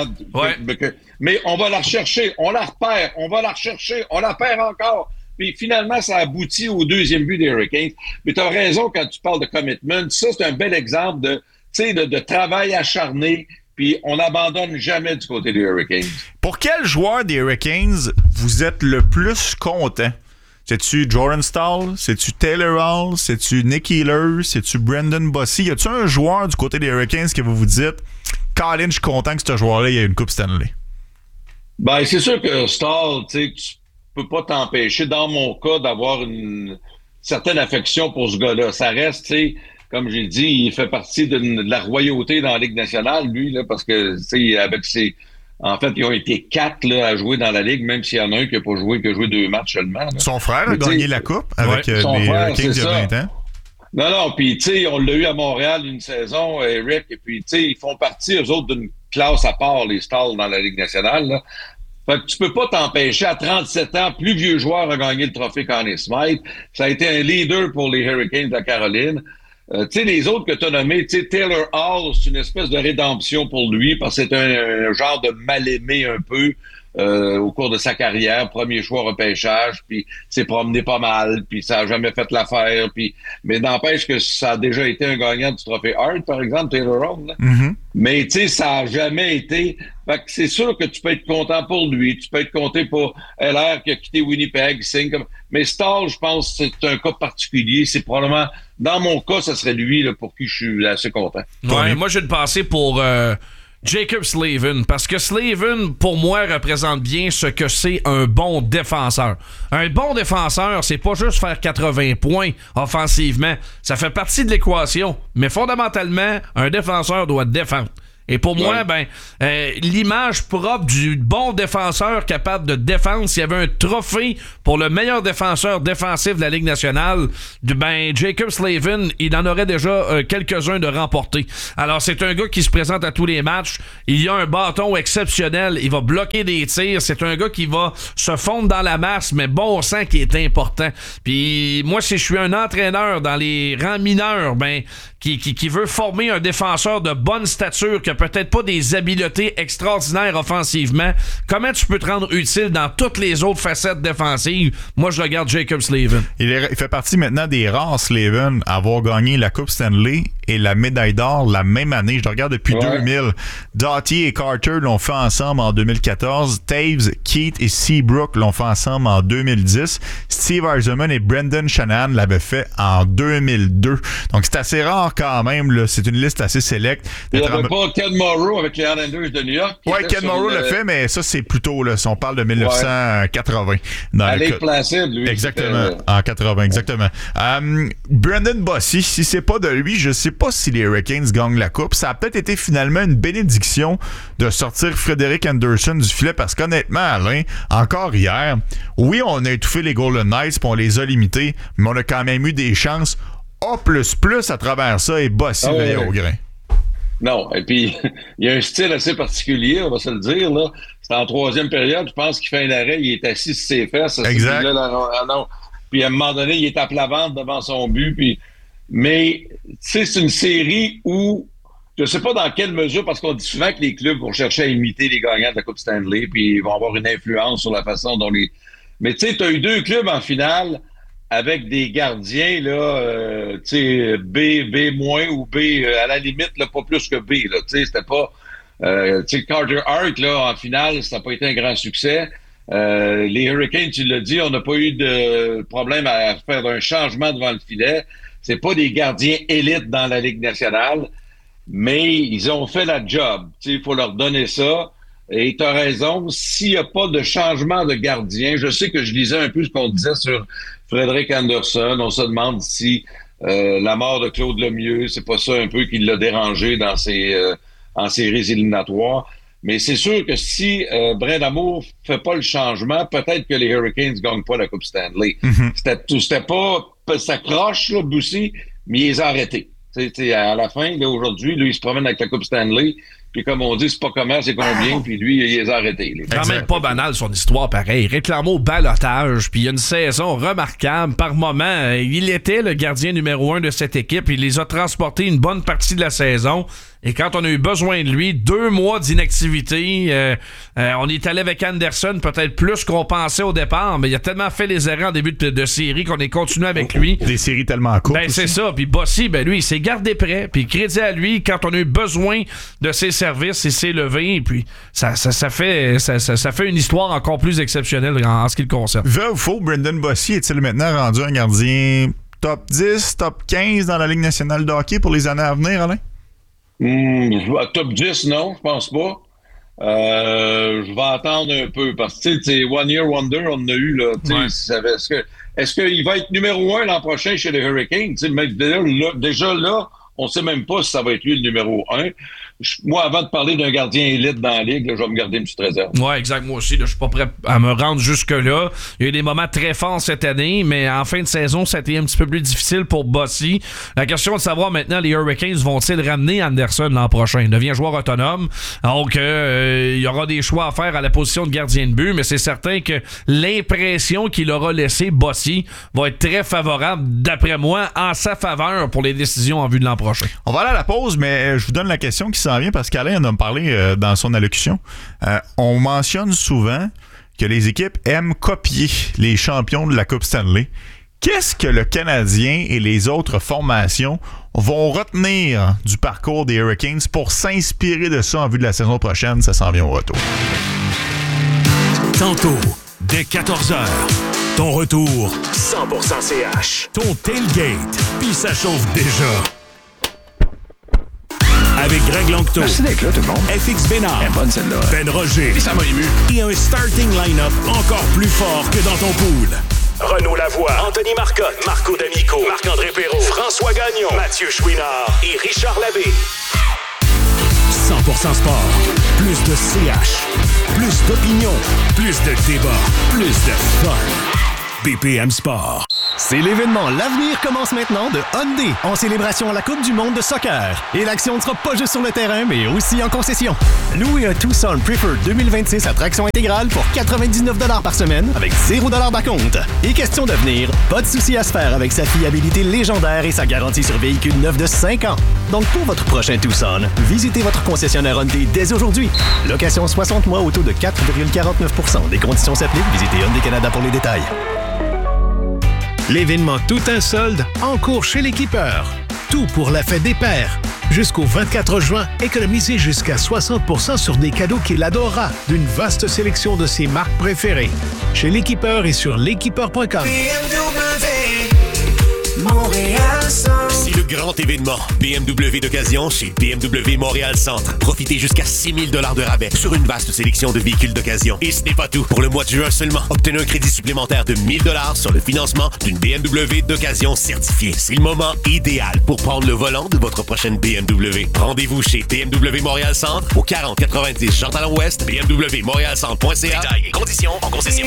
Speaker 7: Mais on va la rechercher, on la repère, on va la rechercher, on la perd encore. Puis finalement, ça aboutit au deuxième but des Hurricanes. Mais tu as raison quand tu parles de commitment. Ça, c'est un bel exemple de travail acharné. Puis on n'abandonne jamais du côté des Hurricanes.
Speaker 1: Pour quel joueur des Hurricanes vous êtes le plus content? C'est-tu Jordan Staal? C'est-tu Taylor Hall? C'est-tu Nick Healer? C'est-tu Brendan Bossy? Y a-tu un joueur du côté des Hurricanes que vous vous dites, Colin, je suis content que ce joueur-là ait une Coupe Stanley?
Speaker 7: Ben, c'est sûr que Staal, tu peux pas t'empêcher, dans mon cas, d'avoir une certaine affection pour ce gars-là. Ça reste, tu sais, comme j'ai dit, il fait partie de la royauté dans la Ligue nationale, lui, là, parce que, tu sais, avec ses... En fait, ils ont été 4 là, à jouer dans la Ligue, même s'il y en a un qui n'a pas joué, qui a joué 2 matchs seulement. Là.
Speaker 1: Son frère a gagné la Coupe avec les Hurricanes il y a 20 ans.
Speaker 7: Non, puis tu sais, on l'a eu à Montréal une saison, Eric, et puis tu sais, ils font partie, eux autres, d'une classe à part, les Stars dans la Ligue nationale. Là. Fait que tu peux pas t'empêcher, à 37 ans, plus vieux joueur a gagné le trophée Conn Smythe. Ça a été un leader pour les Hurricanes de la Caroline. Tu sais, les autres que tu as nommés, tu sais, Taylor Hall, c'est une espèce de rédemption pour lui parce que c'est un genre de mal-aimé un peu au cours de sa carrière. Premier choix repêchage, puis s'est promené pas mal, puis ça a jamais fait l'affaire. Puis mais n'empêche que ça a déjà été un gagnant du trophée Hart, par exemple, Taylor Hall. Mais tu sais, ça a jamais été... Fait que c'est sûr que tu peux être content pour lui. Tu peux être content pour LR qui a quitté Winnipeg. Mais Staal, je pense que c'est un cas particulier. C'est probablement... Dans mon cas, ça serait lui là, pour qui je suis assez content.
Speaker 2: Ouais, moi, j'ai une pensée pour Jacob Slavin, parce que Slavin, pour moi, représente bien ce que c'est un bon défenseur. Un bon défenseur, c'est pas juste faire 80 points offensivement. Ça fait partie de l'équation. Mais fondamentalement, un défenseur doit défendre. Et pour moi, l'image propre du bon défenseur capable de défendre, s'il y avait un trophée pour le meilleur défenseur défensif de la Ligue nationale, Jacob Slavin, il en aurait déjà quelques-uns de remportés. Alors, c'est un gars qui se présente à tous les matchs. Il a un bâton exceptionnel. Il va bloquer des tirs. C'est un gars qui va se fondre dans la masse, mais bon sang qui est important. Puis moi, si je suis un entraîneur dans les rangs mineurs, qui veut former un défenseur de bonne stature, qui a peut-être pas des habiletés extraordinaires offensivement, comment tu peux te rendre utile dans toutes les autres facettes défensives? Moi, je regarde Jacob Slavin.
Speaker 1: Il fait partie maintenant des rares Slavin à avoir gagné la Coupe Stanley et la médaille d'or la même année. Je le regarde depuis 2000. Doughty et Carter l'ont fait ensemble en 2014. Taves, Keith et Seabrook l'ont fait ensemble en 2010. Steve Yzerman et Brendan Shanahan l'avaient fait en 2002. Donc, c'est assez rare quand même. Là. C'est une liste assez sélecte.
Speaker 7: Il n'y avait pas Ken Morrow avec les Islanders de New York?
Speaker 1: Oui, Ken Morrow le fait, mais ça, c'est plutôt, là, si on parle de 1980.
Speaker 7: Lake Placid, lui.
Speaker 1: Exactement, en 80, exactement. Brendan Bossy, si c'est pas de lui, je sais pas si les Hurricanes gagnent la Coupe. Ça a peut-être été finalement une bénédiction de sortir Frederick Anderson du filet, parce qu'honnêtement, Alain, encore hier, oui, on a étouffé les Golden Knights puis on les a limités, mais on a quand même eu des chances A++ à travers ça, et Bossy veillait au grain.
Speaker 7: Non, et puis il y a un style assez particulier, on va se le dire, là. C'est en troisième période, je pense qu'il fait un arrêt, il est assis sur ses fesses.
Speaker 1: Exact.
Speaker 7: Puis à un moment donné, il est à plat ventre devant son but, mais tu sais, c'est une série où je sais pas dans quelle mesure, parce qu'on dit souvent que les clubs vont chercher à imiter les gagnants de la Coupe Stanley, puis ils vont avoir une influence sur la façon dont les... Mais tu sais, tu as eu deux clubs en finale avec des gardiens, là, tu sais, B- ou B, à la limite, là, pas plus que B, là, tu sais, c'était pas... tu sais, Carter Hart, là, en finale, ça n'a pas été un grand succès. Les Hurricanes, tu l'as dit, on n'a pas eu de problème à faire un changement devant le filet. C'est pas des gardiens élites dans la Ligue nationale, mais ils ont fait la job. Tu sais, il faut leur donner ça. Et tu as raison, s'il n'y a pas de changement de gardien, je sais que je lisais un peu ce qu'on disait sur Frederick Anderson. On se demande si la mort de Claude Lemieux, c'est pas ça un peu qui l'a dérangé dans en séries éliminatoires. Mais c'est sûr que si Brindamour fait pas le changement, peut-être que les Hurricanes ne gagnent pas la Coupe Stanley. Mm-hmm. C'était pas... Ça croche, là, Boussy, mais il les a arrêtés. À la fin, là, aujourd'hui, lui, il se promène avec la Coupe Stanley. Puis comme on dit, c'est pas comment, c'est combien, puis lui, il les a arrêtés.
Speaker 2: C'est quand même pas banal son histoire, pareil. Réclame au balotage, puis il y a une saison remarquable. Par moment, il était le gardien numéro 1 de cette équipe. Il les a transportés une bonne partie de la saison. Et quand on a eu besoin de lui, 2 mois d'inactivité, on est allé avec Anderson, peut-être plus qu'on pensait au départ, mais il a tellement fait les erreurs en début de série qu'on est continué avec lui.
Speaker 1: Des séries tellement courtes.
Speaker 2: C'est ça. Puis Bossy, lui, il s'est gardé prêt. Puis crédit à lui, quand on a eu besoin de ses services, il s'est levé. Et puis ça fait une histoire encore plus exceptionnelle en ce qui le concerne.
Speaker 1: Vrai ou faux, Brendan Bossy est-il maintenant rendu un gardien top 10, top 15 dans la Ligue nationale de hockey pour les années à venir, Alain?
Speaker 7: Top 10, non, je pense pas. Je vais attendre un peu parce que, tu sais, One Year Wonder, on en a eu, là. Ouais. Est-ce qu'il va être numéro 1 l'an prochain chez les Hurricanes? Mais déjà là, on sait même pas si ça va être lui le numéro 1. Moi, avant de parler d'un gardien élite dans la Ligue, là, je vais me garder une petite réserve.
Speaker 2: Oui, exact. Moi aussi, je suis pas prêt à me rendre jusque-là. Il y a eu des moments très forts cette année, mais en fin de saison, ça a été un petit peu plus difficile pour Bossy. La question de savoir maintenant, les Hurricanes vont-ils ramener Anderson l'an prochain? Il devient joueur autonome. Donc, il y aura des choix à faire à la position de gardien de but, mais c'est certain que l'impression qu'il aura laissé Bossy va être très favorable, d'après moi, en sa faveur pour les décisions en vue de l'an prochain.
Speaker 1: On va aller à la pause, mais je vous donne la question qui s'en vient parce qu'Alain en a parlé dans son allocution. On mentionne souvent que les équipes aiment copier les champions de la Coupe Stanley. Qu'est-ce que le Canadien et les autres formations vont retenir du parcours des Hurricanes pour s'inspirer de ça en vue de la saison prochaine? Ça s'en vient au retour.
Speaker 3: Tantôt, dès 14h, ton retour 100% CH. Ton tailgate, puis ça chauffe déjà. avec Greg Longto.
Speaker 8: Merci d'être là, tout le monde.
Speaker 3: FX Bénard.
Speaker 8: Elle est bonne, celle-là.
Speaker 3: Ben Roger.
Speaker 8: Et ça m'a ému.
Speaker 3: Et un starting line-up encore plus fort que dans ton pool. Renaud Lavoie, Anthony Marcotte, Marco D'Amico, Marc-André Perrault, François Gagnon, Mathieu Chouinard et Richard Labbé. 100% sport. Plus de CH. Plus d'opinion. Plus de débat. Plus de fun. BPM Sport.
Speaker 9: C'est l'événement L'Avenir commence maintenant de Hyundai en célébration à la Coupe du monde de soccer. Et l'action ne sera pas juste sur le terrain, mais aussi en concession. Louez un Tucson Preferred 2026 à traction intégrale pour 99$ par semaine avec 0$ d'acompte. Et question d'avenir, pas de souci à se faire avec sa fiabilité légendaire et sa garantie sur véhicule neuf de 5 ans. Donc pour votre prochain Tucson, visitez votre concessionnaire Hyundai dès aujourd'hui. Location 60 mois au taux de 4,49%. Des conditions s'appliquent. Visitez Hyundai Canada pour les détails.
Speaker 23: L'événement Tout un solde en cours chez l'Équipeur. Tout pour la fête des pères. Jusqu'au 24 juin, économisez jusqu'à 60% sur des cadeaux qu'il adorera d'une vaste sélection de ses marques préférées. Chez l'Équipeur et sur l'équipeur.com.
Speaker 3: C'est le grand événement BMW d'occasion chez BMW Montréal Centre. Profitez jusqu'à 6 000 $ de rabais sur une vaste sélection de véhicules d'occasion. Et ce n'est pas tout. Pour le mois de juin seulement, obtenez un crédit supplémentaire de 1 000 $ sur le financement d'une BMW d'occasion certifiée. C'est le moment idéal pour prendre le volant de votre prochaine BMW. Rendez-vous chez BMW Montréal Centre au 4090 Jean-Talon-Ouest, bmwmontrealcentre.ca. Détails et conditions en concession.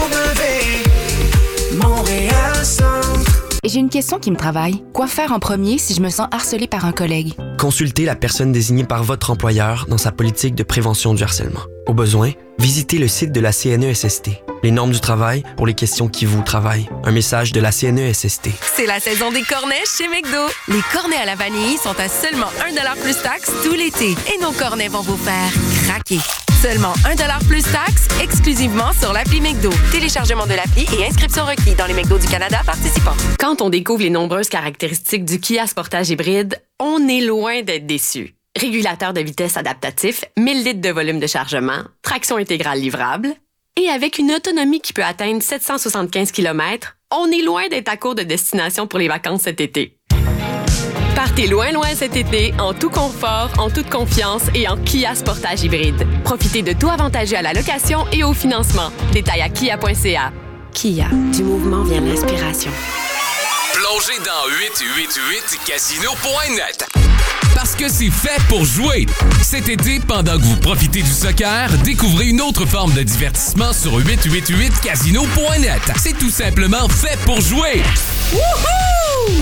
Speaker 24: BMW Montréal Centre.
Speaker 20: J'ai une question qui me travaille. Quoi faire en premier si je me sens harcelée par un collègue?
Speaker 21: Consultez la personne désignée par votre employeur dans sa politique de prévention du harcèlement. Au besoin, visitez le site de la CNESST. Les normes du travail pour les questions qui vous travaillent. Un message de la CNESST.
Speaker 13: C'est la saison des cornets chez McDo. Les cornets à la vanille sont à seulement 1$ plus taxe tout l'été. Et nos cornets vont vous faire craquer. Seulement 1$ plus taxe, exclusivement sur l'appli McDo. Téléchargement de l'appli et inscription requis dans les McDo du Canada participants.
Speaker 25: Quand on découvre les nombreuses caractéristiques du Kia Sportage hybride, on est loin d'être déçu. Régulateur de vitesse adaptatif, 1000 litres de volume de chargement, traction intégrale livrable, et avec une autonomie qui peut atteindre 775 km, on est loin d'être à court de destination pour les vacances cet été. Partez loin cet été, en tout confort, en toute confiance et en Kia Sportage hybride. Profitez de tout avantageux à la location et au financement. Détails à kia.ca.
Speaker 19: Kia, du mouvement vient l'inspiration.
Speaker 26: Plongez dans 888casino.net. Parce que c'est fait pour jouer. Cet été, pendant que vous profitez du soccer, découvrez une autre forme de divertissement sur 888casino.net. C'est tout simplement fait pour jouer. Wouhou!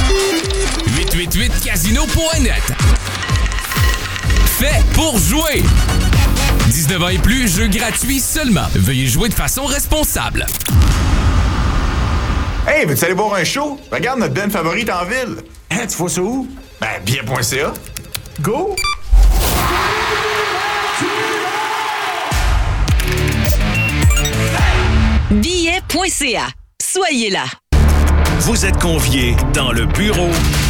Speaker 26: 888casino.net. Fait pour jouer. 19 ans et plus, jeu gratuit seulement. Veuillez jouer de façon responsable.
Speaker 1: Hey, veux-tu aller voir un show? Regarde notre band favorite en ville. Hein, tu vois ça où? Ben, bien.ca. Go!
Speaker 27: Billet.ca. Soyez là.
Speaker 3: Vous êtes conviés dans le bureau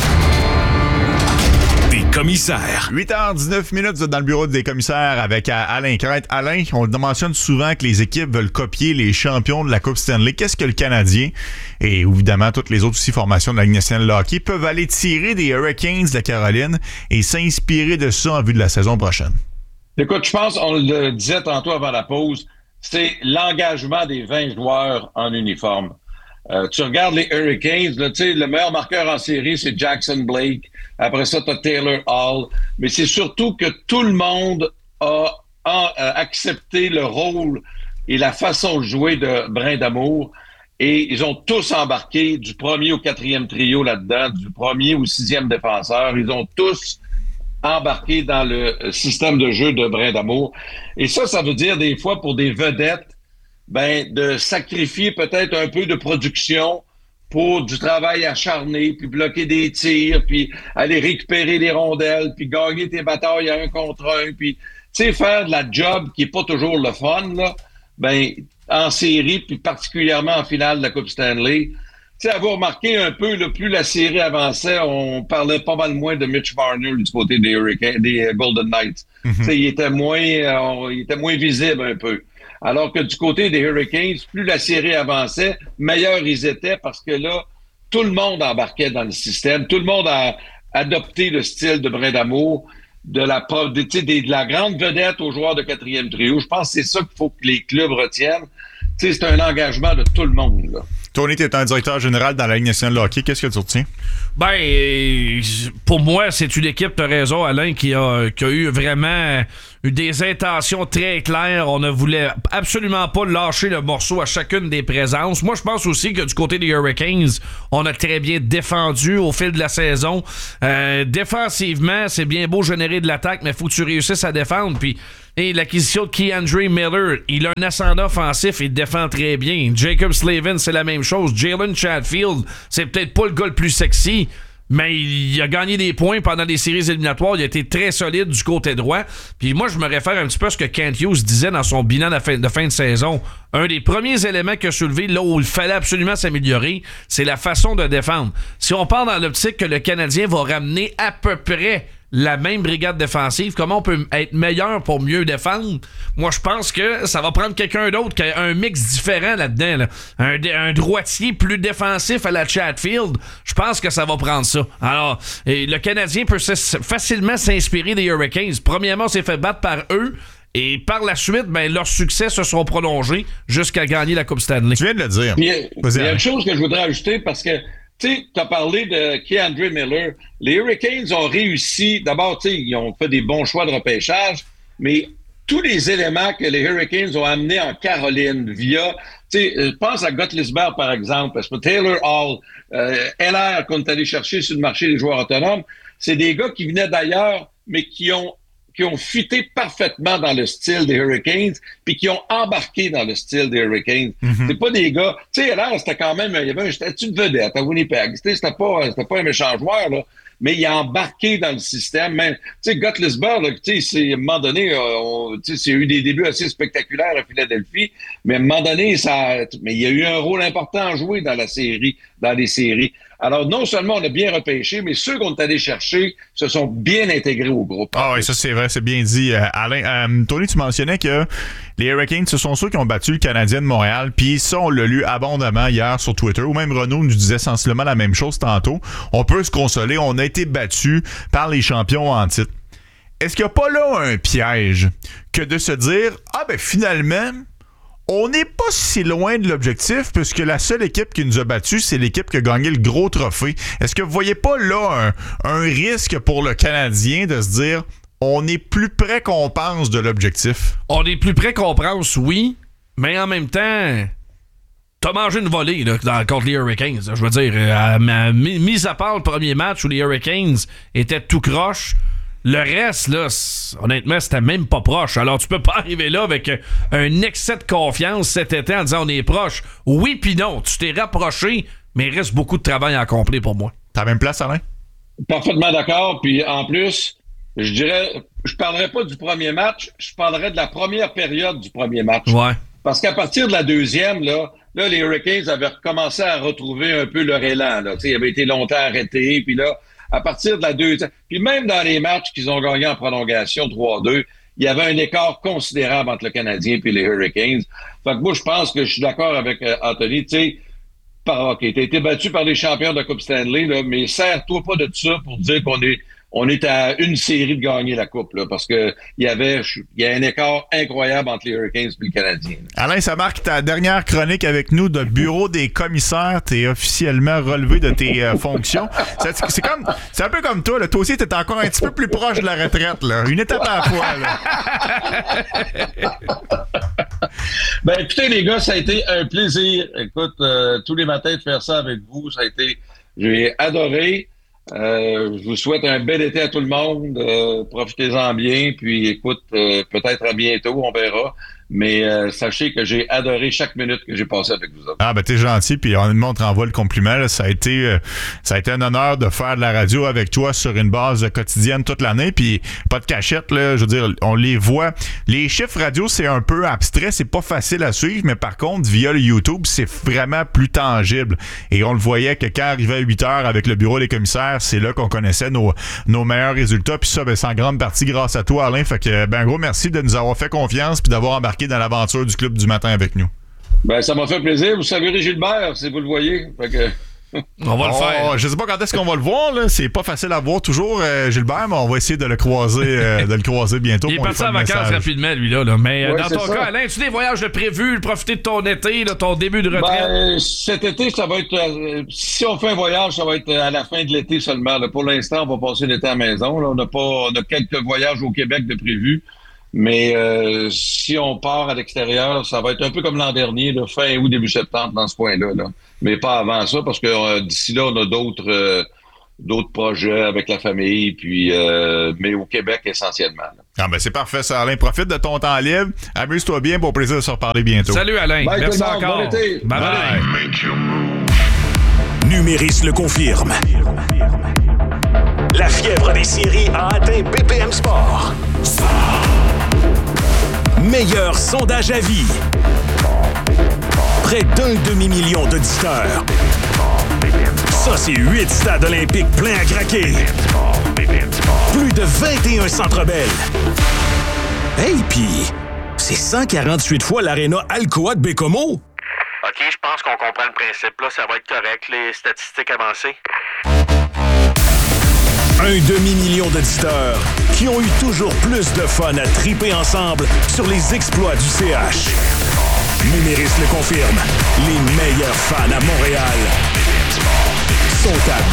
Speaker 3: des commissaires.
Speaker 1: 8h19, vous êtes dans le bureau des commissaires avec Alain Crête. Alain, on le mentionne souvent que les équipes veulent copier les champions de la Coupe Stanley. Qu'est-ce que le Canadien et évidemment toutes les autres aussi formations de la Ligue nationale de hockey peuvent aller tirer des Hurricanes de la Caroline et s'inspirer de ça en vue de la saison prochaine?
Speaker 7: Écoute, je pense, on le disait tantôt avant la pause, c'est l'engagement des 20 joueurs en uniforme. Tu regardes les Hurricanes, là, le meilleur marqueur en série, c'est Jackson Blake. Après ça, tu as Taylor Hall. Mais c'est surtout que tout le monde a accepté le rôle et la façon de jouer de Brindamour. Et ils ont tous embarqué du premier au 4e trio là-dedans, du premier au 6e défenseur. Ils ont tous embarqué dans le système de jeu de Brindamour. Et ça veut dire des fois pour des vedettes, de sacrifier peut-être un peu de production pour du travail acharné, puis bloquer des tirs, puis aller récupérer les rondelles, puis gagner tes batailles à 1 contre 1, puis faire de la job qui est pas toujours le fun, là, en série, puis particulièrement en finale de la Coupe Stanley. Avoir remarqué un peu, là, plus la série avançait, on parlait pas mal moins de Mitch Marner du côté des Golden Knights. Mm-hmm. Il était moins visible un peu. Alors que du côté des Hurricanes, plus la série avançait, meilleurs ils étaient parce que là, tout le monde embarquait dans le système. Tout le monde a adopté le style de Brindamour. de la grande vedette aux joueurs de quatrième trio. Je pense que c'est ça qu'il faut que les clubs retiennent. Tu sais, c'est un engagement de tout le monde, là.
Speaker 1: Tony, tu es un directeur général dans la Ligue nationale de hockey. Qu'est-ce que tu retiens?
Speaker 2: Ben, pour moi, c'est une équipe, tu as raison, Alain, qui a eu vraiment des intentions très claires. On ne voulait absolument pas lâcher le morceau à chacune des présences. Moi, je pense aussi que du côté des Hurricanes, on a très bien défendu au fil de la saison. Défensivement, c'est bien beau générer de l'attaque, mais il faut que tu réussisses à défendre. Puis, l'acquisition de Keandre Miller, il a un ascendant offensif, il défend très bien. Jacob Slavin, c'est la même chose. Jalen Chatfield, c'est peut-être pas le gars le plus sexy, mais il a gagné des points pendant les séries éliminatoires. Il a été très solide du côté droit. Puis moi, je me réfère un petit peu à ce que Kent Hughes disait dans son bilan de fin de saison. Un des premiers éléments qu'il a soulevé, là où il fallait absolument s'améliorer, c'est la façon de défendre. Si on part dans l'optique que le Canadien va ramener à peu près la même brigade défensive, comment on peut être meilleur pour mieux défendre? Moi, je pense que ça va prendre quelqu'un d'autre qui a un mix différent là-dedans. Là. Un droitier plus défensif à la Chatfield, je pense que ça va prendre ça. Alors, le Canadien peut facilement s'inspirer des Hurricanes. Premièrement, on s'est fait battre par eux. Et par la suite, ben, leurs succès se sont prolongés jusqu'à gagner la Coupe Stanley.
Speaker 1: Tu viens de le dire.
Speaker 7: Il y a une chose que je voudrais ajouter parce que tu sais, tu as parlé de Keandre Miller. Les Hurricanes ont réussi. D'abord, tu sais, ils ont fait des bons choix de repêchage, mais tous les éléments que les Hurricanes ont amenés en Caroline via, tu sais, pense à Gottliesberg, par exemple, parce que Taylor Hall, LR, qu'on est allé chercher sur le marché des joueurs autonomes, c'est des gars qui venaient d'ailleurs, mais qui ont fité parfaitement dans le style des Hurricanes, puis qui ont embarqué dans le style des Hurricanes. Mm-hmm. C'est pas des gars... Tu sais, alors, c'était quand même... Il y avait un statut de vedette à Winnipeg. C'était pas un méchant joueur, là, mais il a embarqué dans le système. Tu sais, Gottliesberg, tu sais, à un moment donné, c'est eu des débuts assez spectaculaires à Philadelphie, mais à un moment donné, mais il y a eu un rôle important à jouer dans les séries. Alors, non seulement on a bien repêché, mais ceux qu'on est allés chercher se sont bien intégrés au groupe.
Speaker 1: Ah oui, ça c'est vrai, c'est bien dit, Alain. Tony, tu mentionnais que les Hurricanes, ce sont ceux qui ont battu le Canadien de Montréal, puis ça, on l'a lu abondamment hier sur Twitter, ou même Renaud nous disait sensiblement la même chose tantôt. On peut se consoler, on a été battus par les champions en titre. Est-ce qu'il n'y a pas là un piège que de se dire, finalement... On n'est pas si loin de l'objectif puisque la seule équipe qui nous a battus, c'est l'équipe qui a gagné le gros trophée. Est-ce que vous voyez pas là un risque pour le Canadien de se dire on est plus près qu'on pense de l'objectif? On est plus près qu'on pense, oui, mais en même temps, t'as mangé une volée là, contre les Hurricanes. Je veux dire, mis à part le premier match où les Hurricanes étaient tout croche, le reste, là, honnêtement, c'était même pas proche. Alors, tu peux pas arriver là avec un excès de confiance cet été en disant on est proche. Oui puis non, tu t'es rapproché, mais il reste beaucoup de travail à accomplir pour moi. T'as la même place, Alain? Parfaitement d'accord. Puis en plus, je parlerai pas du premier match, je parlerai de la première période du premier match. Ouais. Parce qu'à partir de la deuxième, là, les Hurricanes avaient recommencé à retrouver un peu leur élan. Là. Ils avaient été longtemps arrêtés, puis là, à partir de la deuxième... Puis même dans les matchs qu'ils ont gagnés en prolongation 3-2, il y avait un écart considérable entre le Canadien et les Hurricanes. Fait que moi, je pense que je suis d'accord avec Anthony. Tu sais, t'as été battu par les champions de la Coupe Stanley, là, mais sers-toi pas de ça pour dire qu'on est à une série de gagner la Coupe, là, parce que il y a un écart incroyable entre les Hurricanes et le Canadien. Là. Alain, ça marque ta dernière chronique avec nous de Bureau des commissaires. T'es officiellement relevé de tes fonctions. C'est un peu comme toi. Là. Toi aussi, t'es encore un petit peu plus proche de la retraite. Là. Une étape à la fois. Là. Ben, écoutez, les gars, ça a été un plaisir. Écoute, tous les matins de faire ça avec vous, j'ai adoré. Je vous souhaite un bel été à tout le monde. Profitez-en bien. Puis écoute, peut-être à bientôt, on verra. Mais sachez que j'ai adoré chaque minute que j'ai passée avec vous autres. Ah ben t'es gentil, puis honnêtement on te renvoie le compliment. Là. Ça a été un honneur de faire de la radio avec toi sur une base quotidienne toute l'année, puis pas de cachette, là, je veux dire, on les voit. Les chiffres radio, c'est un peu abstrait, c'est pas facile à suivre, mais par contre, via le YouTube, c'est vraiment plus tangible. Et on le voyait que quand arrivait à 8 heures avec le bureau des commissaires, c'est là qu'on connaissait nos meilleurs résultats, puis ça, ben, c'est en grande partie grâce à toi, Alain. Fait que, ben, gros, merci de nous avoir fait confiance puis d'avoir embarqué dans l'aventure du Club du matin avec nous. Ben, ça m'a fait plaisir. Vous saluerez Gilbert, si vous le voyez. Fait que...
Speaker 2: On va le faire.
Speaker 1: Je sais pas quand est-ce qu'on va le voir. Là. C'est pas facile à voir toujours, Gilbert, mais on va essayer de le croiser bientôt.
Speaker 2: Il est parti en vacances rapidement, lui, là. Mais dans ton cas, Alain, as-tu des voyages de prévus, profiter de ton été, là, ton début de retraite?
Speaker 7: Cet été, ça va être... si on fait un voyage, ça va être à la fin de l'été seulement. Là. Pour l'instant, on va passer l'été à la maison. Là. On a quelques voyages au Québec de prévus. Mais si on part à l'extérieur, ça va être un peu comme l'an dernier, là, fin août, début septembre, dans ce point-là. Là. Mais pas avant ça, parce que d'ici là, on a d'autres projets avec la famille, puis mais au Québec essentiellement. Là.
Speaker 1: Ah ben c'est parfait, ça, Alain. Profite de ton temps libre. Amuse-toi bien, pour plaisir de se reparler bientôt.
Speaker 2: Salut, Alain.
Speaker 7: Bye,
Speaker 2: merci
Speaker 7: tout le monde.
Speaker 2: encore.
Speaker 7: Bon été.
Speaker 2: Bye bye.
Speaker 3: Numéris le confirme. La fièvre des séries a atteint BPM Sport. Meilleur sondage à vie. Près d'1 demi-million d'auditeurs. Ça, c'est 8 stades olympiques pleins à craquer. Plus de 21 Centre Bell. Hey, pis c'est 148 fois l'aréna Alcoa de Bécomo.
Speaker 4: OK, je pense qu'on comprend le principe. Là, ça va être correct, les statistiques avancées.
Speaker 3: 1 demi-million d'auditeurs qui ont eu toujours plus de fun à triper ensemble sur les exploits du CH. Numéris le confirme. Les meilleurs fans à Montréal sont à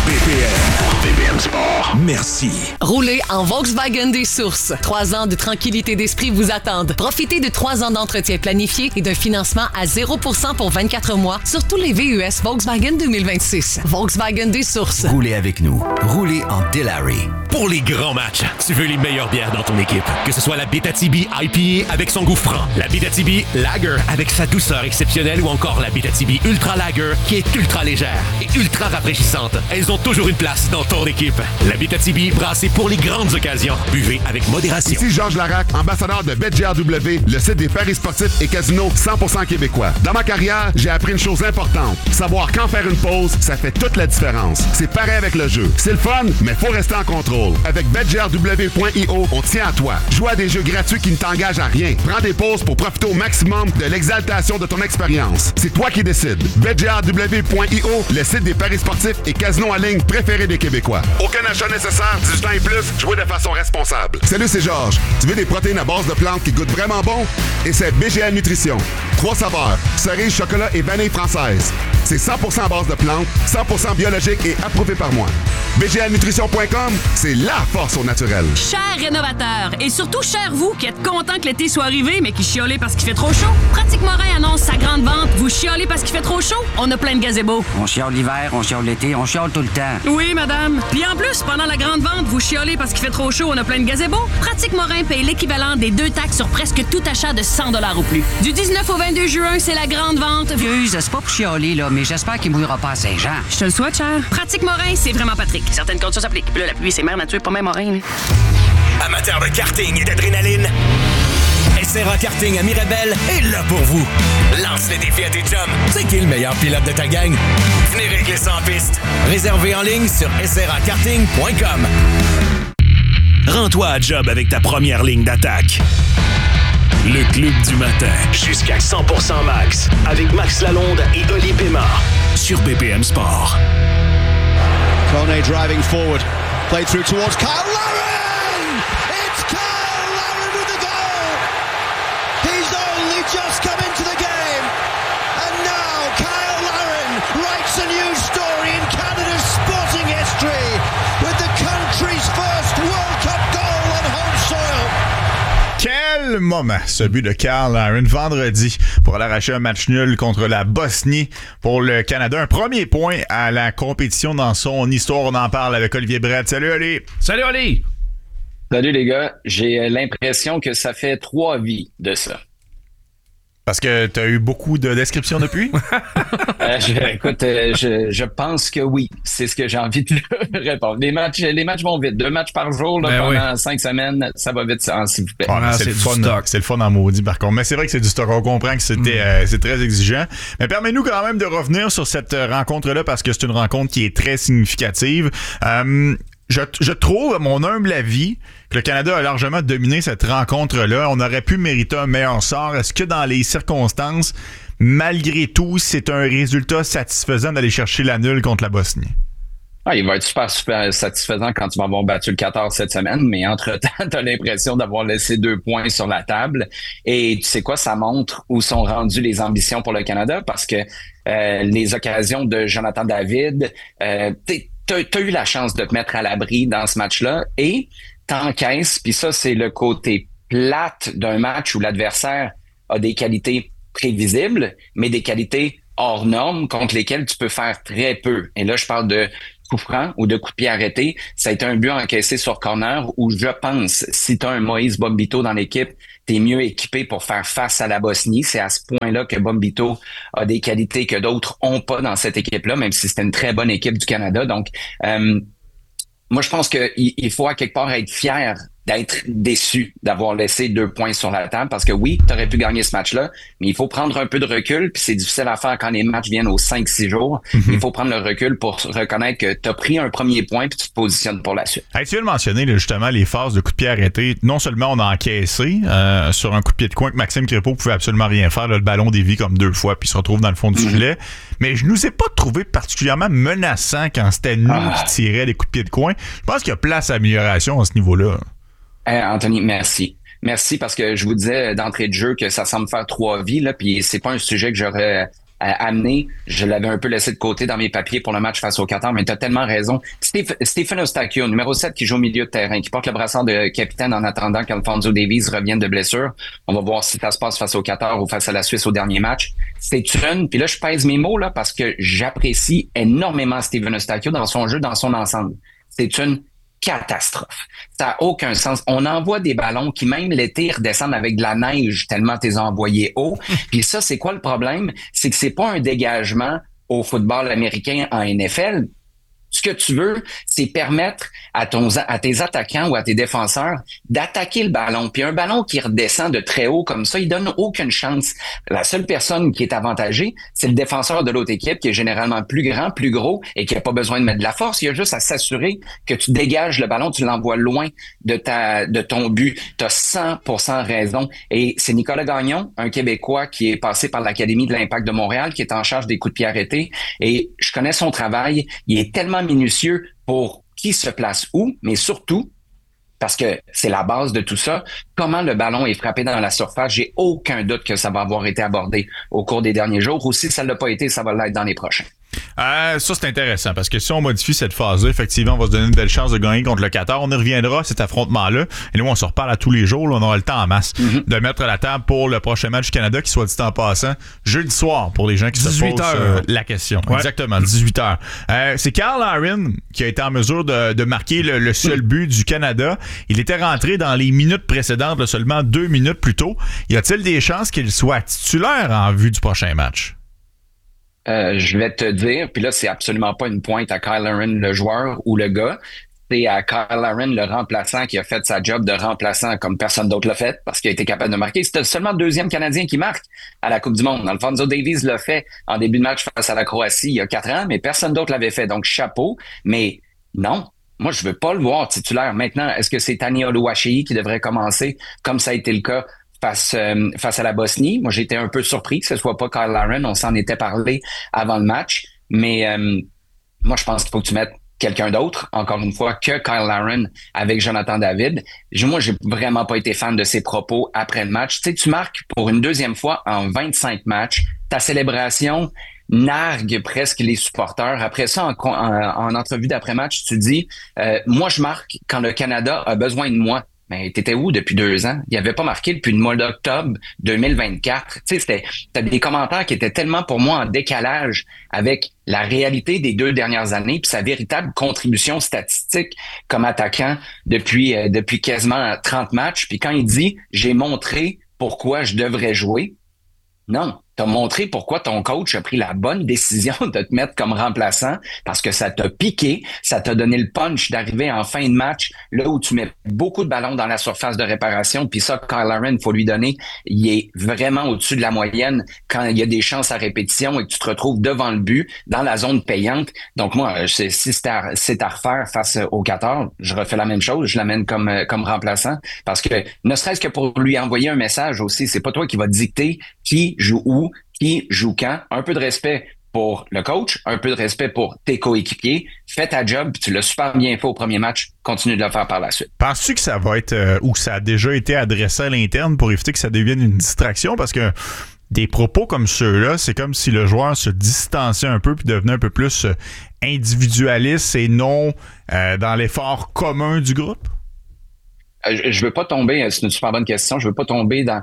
Speaker 3: BPM Sport. Merci.
Speaker 27: Roulez en Volkswagen des Sources. 3 ans de tranquillité d'esprit vous attendent. Profitez de 3 ans d'entretien planifié et d'un financement à 0% pour 24 mois sur tous les VUS Volkswagen 2026. Volkswagen des Sources.
Speaker 15: Roulez avec nous. Roulez en Delary.
Speaker 6: Pour les grands matchs, tu veux les meilleures bières dans ton équipe. Que ce soit la Bétatibi IPA avec son goût franc, la Bétatibi Lager avec sa douceur exceptionnelle ou encore la Bétatibi Ultra Lager qui est ultra légère et ultra rafraîchissante. Elles ont toujours une place dans ton équipe. La Bétatibi brassée pour les grandes occasions. Buvez avec modération.
Speaker 8: Ici Georges Larac, ambassadeur de BetGRW, le site des paris sportifs et casinos 100% québécois. Dans ma carrière, j'ai appris une chose importante. Savoir quand faire une pause, ça fait toute la différence. C'est pareil avec le jeu. C'est le fun, mais faut rester en contrôle. Avec BetGRW.io, on tient à toi. Joue à des jeux gratuits qui ne t'engagent à rien. Prends des pauses pour profiter au maximum de l'exaltation de ton expérience. C'est toi qui décides. BetGRW.io, le site des paris sportifs et casinos en ligne préférés des Québécois. Aucun achat nécessaire, 18 ans et plus, jouez de façon responsable. Salut, c'est Georges. Tu veux des protéines à base de plantes qui goûtent vraiment bon? Et c'est BGA Nutrition. 3 saveurs, cerise, chocolat et vanille française. C'est 100% à base de plantes, 100% biologique et approuvé par moi. BGAnutrition.com, c'est la force au naturel.
Speaker 10: Chers rénovateurs, et surtout chers vous qui êtes contents que l'été soit arrivé mais qui chiolez parce qu'il fait trop chaud. Pratique Morin annonce sa grande vente. Vous chiolez parce qu'il fait trop chaud? On a plein de gazebos.
Speaker 11: On chiole l'hiver, on chiole l'été, on chiole tout le temps.
Speaker 10: Oui, madame. Puis en plus, pendant la grande vente, vous chiolez parce qu'il fait trop chaud, on a plein de gazebos. Pratique Morin paye l'équivalent des 2 taxes sur presque tout achat de 100$ ou plus. Du 19 au 22 juin, c'est la grande vente.
Speaker 11: Excuse, c'est pas pour chialer, là, mais j'espère qu'il mouillera pas à Saint-Jean.
Speaker 10: Je te le souhaite, cher. Pratique Morin, c'est vraiment Patrick. Certaines conditions s'appliquent. Puis là, la pluie, c'est mère nature, pas même Morin. Là.
Speaker 3: Amateurs de karting et d'adrénaline, SRA Karting à Mirabel est là pour vous. Lance les défis à tes chums. C'est qui le meilleur pilote de ta gang? Venez régler ça en piste. Réservé en ligne sur srakarting.com. Rends-toi à job avec ta première ligne d'attaque. Le Club du matin. Jusqu'à 100% max. Avec Max Lalonde et Oli Pémard. Sur BPM Sport.
Speaker 12: Kone driving forward. Played through towards Kyle Larin! It's Kyle Larin with the goal! He's only just come into the game. And now Kyle Larin writes a new story in Canada's sporting history with the country's first World Cup goal on home soil.
Speaker 1: Quel moment, ce but de Kyle Larin vendredi pour aller arracher un match nul contre la Bosnie pour le Canada. Un premier point à la compétition dans son histoire. On en parle avec Olivier Brett. Salut Oli!
Speaker 2: Salut Oli!
Speaker 14: Salut les gars. J'ai l'impression que ça fait 3 vies de ça.
Speaker 1: Parce que tu as eu beaucoup de descriptions depuis?
Speaker 14: Écoute, je pense que oui. C'est ce que j'ai envie de répondre. Les matchs vont vite. 2 matchs par jour là, pendant 5 semaines, ça va vite, s'il vous plaît.
Speaker 1: C'est le fun en maudit par contre. Mais c'est vrai que c'est du stock. On comprend que c'est très exigeant. Mais permets-nous quand même de revenir sur cette rencontre-là parce que c'est une rencontre qui est très significative. Je trouve, à mon humble avis, que le Canada a largement dominé cette rencontre-là. On aurait pu mériter un meilleur sort. Est-ce que dans les circonstances, malgré tout, c'est un résultat satisfaisant d'aller chercher la nulle contre la Bosnie?
Speaker 14: Il va être super satisfaisant quand tu vas avoir battu le Qatar cette semaine, mais entre-temps, tu as l'impression d'avoir laissé 2 points sur la table. Et tu sais quoi, ça montre où sont rendues les ambitions pour le Canada, parce que les occasions de Jonathan David, t'as eu la chance de te mettre à l'abri dans ce match-là et t'encaisses, puis ça, c'est le côté plate d'un match où l'adversaire a des qualités prévisibles, mais des qualités hors normes contre lesquelles tu peux faire très peu. Et là, je parle de coup franc ou de coup de pied arrêté. Ça a été un but encaissé sur corner où je pense, si tu as un Moïse Bombito dans l'équipe, tu es mieux équipé pour faire face à la Bosnie. C'est à ce point-là que Bombito a des qualités que d'autres ont pas dans cette équipe-là, même si c'était une très bonne équipe du Canada. Donc, moi, je pense qu'il faut à quelque part être fier d'être déçu d'avoir laissé 2 points sur la table parce que oui, tu aurais pu gagner ce match-là, mais il faut prendre un peu de recul, puis c'est difficile à faire quand les matchs viennent aux 5-6 jours. Il faut prendre le recul pour reconnaître que tu as pris un premier point puis tu te positionnes pour la suite.
Speaker 1: Hey, tu viens de mentionner là, justement les phases de coup de pied arrêté. Non seulement on a encaissé sur un coup de pied de coin que Maxime Crépeau pouvait absolument rien faire, là, le ballon dévie comme 2 fois puis se retrouve dans le fond du filet, mais je nous ai pas trouvé particulièrement menaçant quand c'était nous qui tirions les coups de pied de coin. Je pense qu'il y a place à amélioration à ce niveau-là.
Speaker 14: Anthony, merci. Merci parce que je vous disais d'entrée de jeu que ça semble faire 3 vies, là, puis c'est pas un sujet que j'aurais amené. Je l'avais un peu laissé de côté dans mes papiers pour le match face au Qatar, mais tu as tellement raison. Stephen Eustáquio, numéro 7, qui joue au milieu de terrain, qui porte le brassard de capitaine en attendant qu'Alphonso Davies revienne de blessure. On va voir si ça se passe face au Qatar ou face à la Suisse au dernier match. C'est une, puis là, je pèse mes mots là parce que j'apprécie énormément Stephen Eustáquio dans son jeu, dans son ensemble. C'est une catastrophe. Ça n'a aucun sens. On envoie des ballons qui, même l'été, redescendent avec de la neige tellement t'es envoyé haut. Puis ça, c'est quoi le problème? C'est que c'est pas un dégagement au football américain en NFL. Ce que tu veux, c'est permettre à tes attaquants ou à tes défenseurs d'attaquer le ballon. Puis un ballon qui redescend de très haut comme ça, il donne aucune chance. La seule personne qui est avantagée, c'est le défenseur de l'autre équipe qui est généralement plus grand, plus gros et qui a pas besoin de mettre de la force. Il a juste à s'assurer que tu dégages le ballon, tu l'envoies loin de ton but. Tu as 100% raison. Et c'est Nicolas Gagnon, un Québécois qui est passé par l'Académie de l'Impact de Montréal, qui est en charge des coups de pied arrêtés. Et je connais son travail. Il est tellement minutieux pour qui se place où, mais surtout, parce que c'est la base de tout ça, comment le ballon est frappé dans la surface. J'ai aucun doute que ça va avoir été abordé au cours des derniers jours, ou si ça ne l'a pas été, ça va l'être dans les prochains.
Speaker 1: Ça, c'est intéressant, parce que si on modifie cette phase-là, effectivement, on va se donner une belle chance de gagner contre le Qatar. On y reviendra à cet affrontement-là. Et nous, on se reparle à tous les jours. Là, on aura le temps en masse de mettre la table pour le prochain match du Canada, qui soit dit en passant, jeudi soir, pour les gens qui se posent la question. Ouais. Exactement, 18h. C'est Kyle Larin qui a été en mesure de marquer le seul but du Canada. Il était rentré dans les minutes précédentes, là, seulement 2 minutes plus tôt. Y a-t-il des chances qu'il soit titulaire en vue du prochain match?
Speaker 14: Je vais te dire, puis là, c'est absolument pas une pointe à Kyle Larin, le joueur ou le gars. C'est à Kyle Larin, le remplaçant, qui a fait sa job de remplaçant comme personne d'autre l'a fait parce qu'il a été capable de marquer. C'était seulement le 2e Canadien qui marque à la Coupe du Monde. Alphonso Davies l'a fait en début de match face à la Croatie il y a 4 ans, mais personne d'autre l'avait fait. Donc, chapeau. Mais non, moi, je veux pas le voir titulaire. Maintenant, est-ce que c'est Tani Oluwaseyi qui devrait commencer comme ça a été le cas face à la Bosnie? Moi, j'étais un peu surpris que ce soit pas Kyle Larin. On s'en était parlé avant le match. Mais moi, je pense qu'il faut que tu mettes quelqu'un d'autre, encore une fois, que Kyle Larin avec Jonathan David. Moi, j'ai vraiment pas été fan de ses propos après le match. Tu sais, tu marques pour une 2e fois en 25 matchs. Ta célébration nargue presque les supporters. Après ça, en entrevue d'après-match, tu dis moi, je marque quand le Canada a besoin de moi. Mais t'étais où depuis 2 ans? Il avait pas marqué depuis le mois d'octobre 2024. Tu sais, t'as des commentaires qui étaient tellement pour moi en décalage avec la réalité des 2 dernières années puis sa véritable contribution statistique comme attaquant depuis quasiment 30 matchs. Puis quand il dit « j'ai montré pourquoi je devrais jouer », non. T'as montré pourquoi ton coach a pris la bonne décision de te mettre comme remplaçant parce que ça t'a piqué, ça t'a donné le punch d'arriver en fin de match, là où tu mets beaucoup de ballons dans la surface de réparation. Puis ça, Kyle Larin, il faut lui donner, il est vraiment au-dessus de la moyenne quand il y a des chances à répétition et que tu te retrouves devant le but, dans la zone payante. Donc moi, si c'est à refaire face au Qatar, je refais la même chose, je l'amène comme remplaçant parce que ne serait-ce que pour lui envoyer un message aussi, c'est pas toi qui va dicter qui joue où, qui joue quand, un peu de respect pour le coach, un peu de respect pour tes coéquipiers, fais ta job, puis tu l'as super bien fait au premier match, continue de le faire par la suite.
Speaker 1: Penses-tu que ça va être, ou que ça a déjà été adressé à l'interne pour éviter que ça devienne une distraction? Parce que des propos comme ceux-là, c'est comme si le joueur se distanciait un peu puis devenait un peu plus individualiste et non dans l'effort commun du groupe?
Speaker 14: Je veux pas tomber, c'est une super bonne question, je veux pas tomber dans...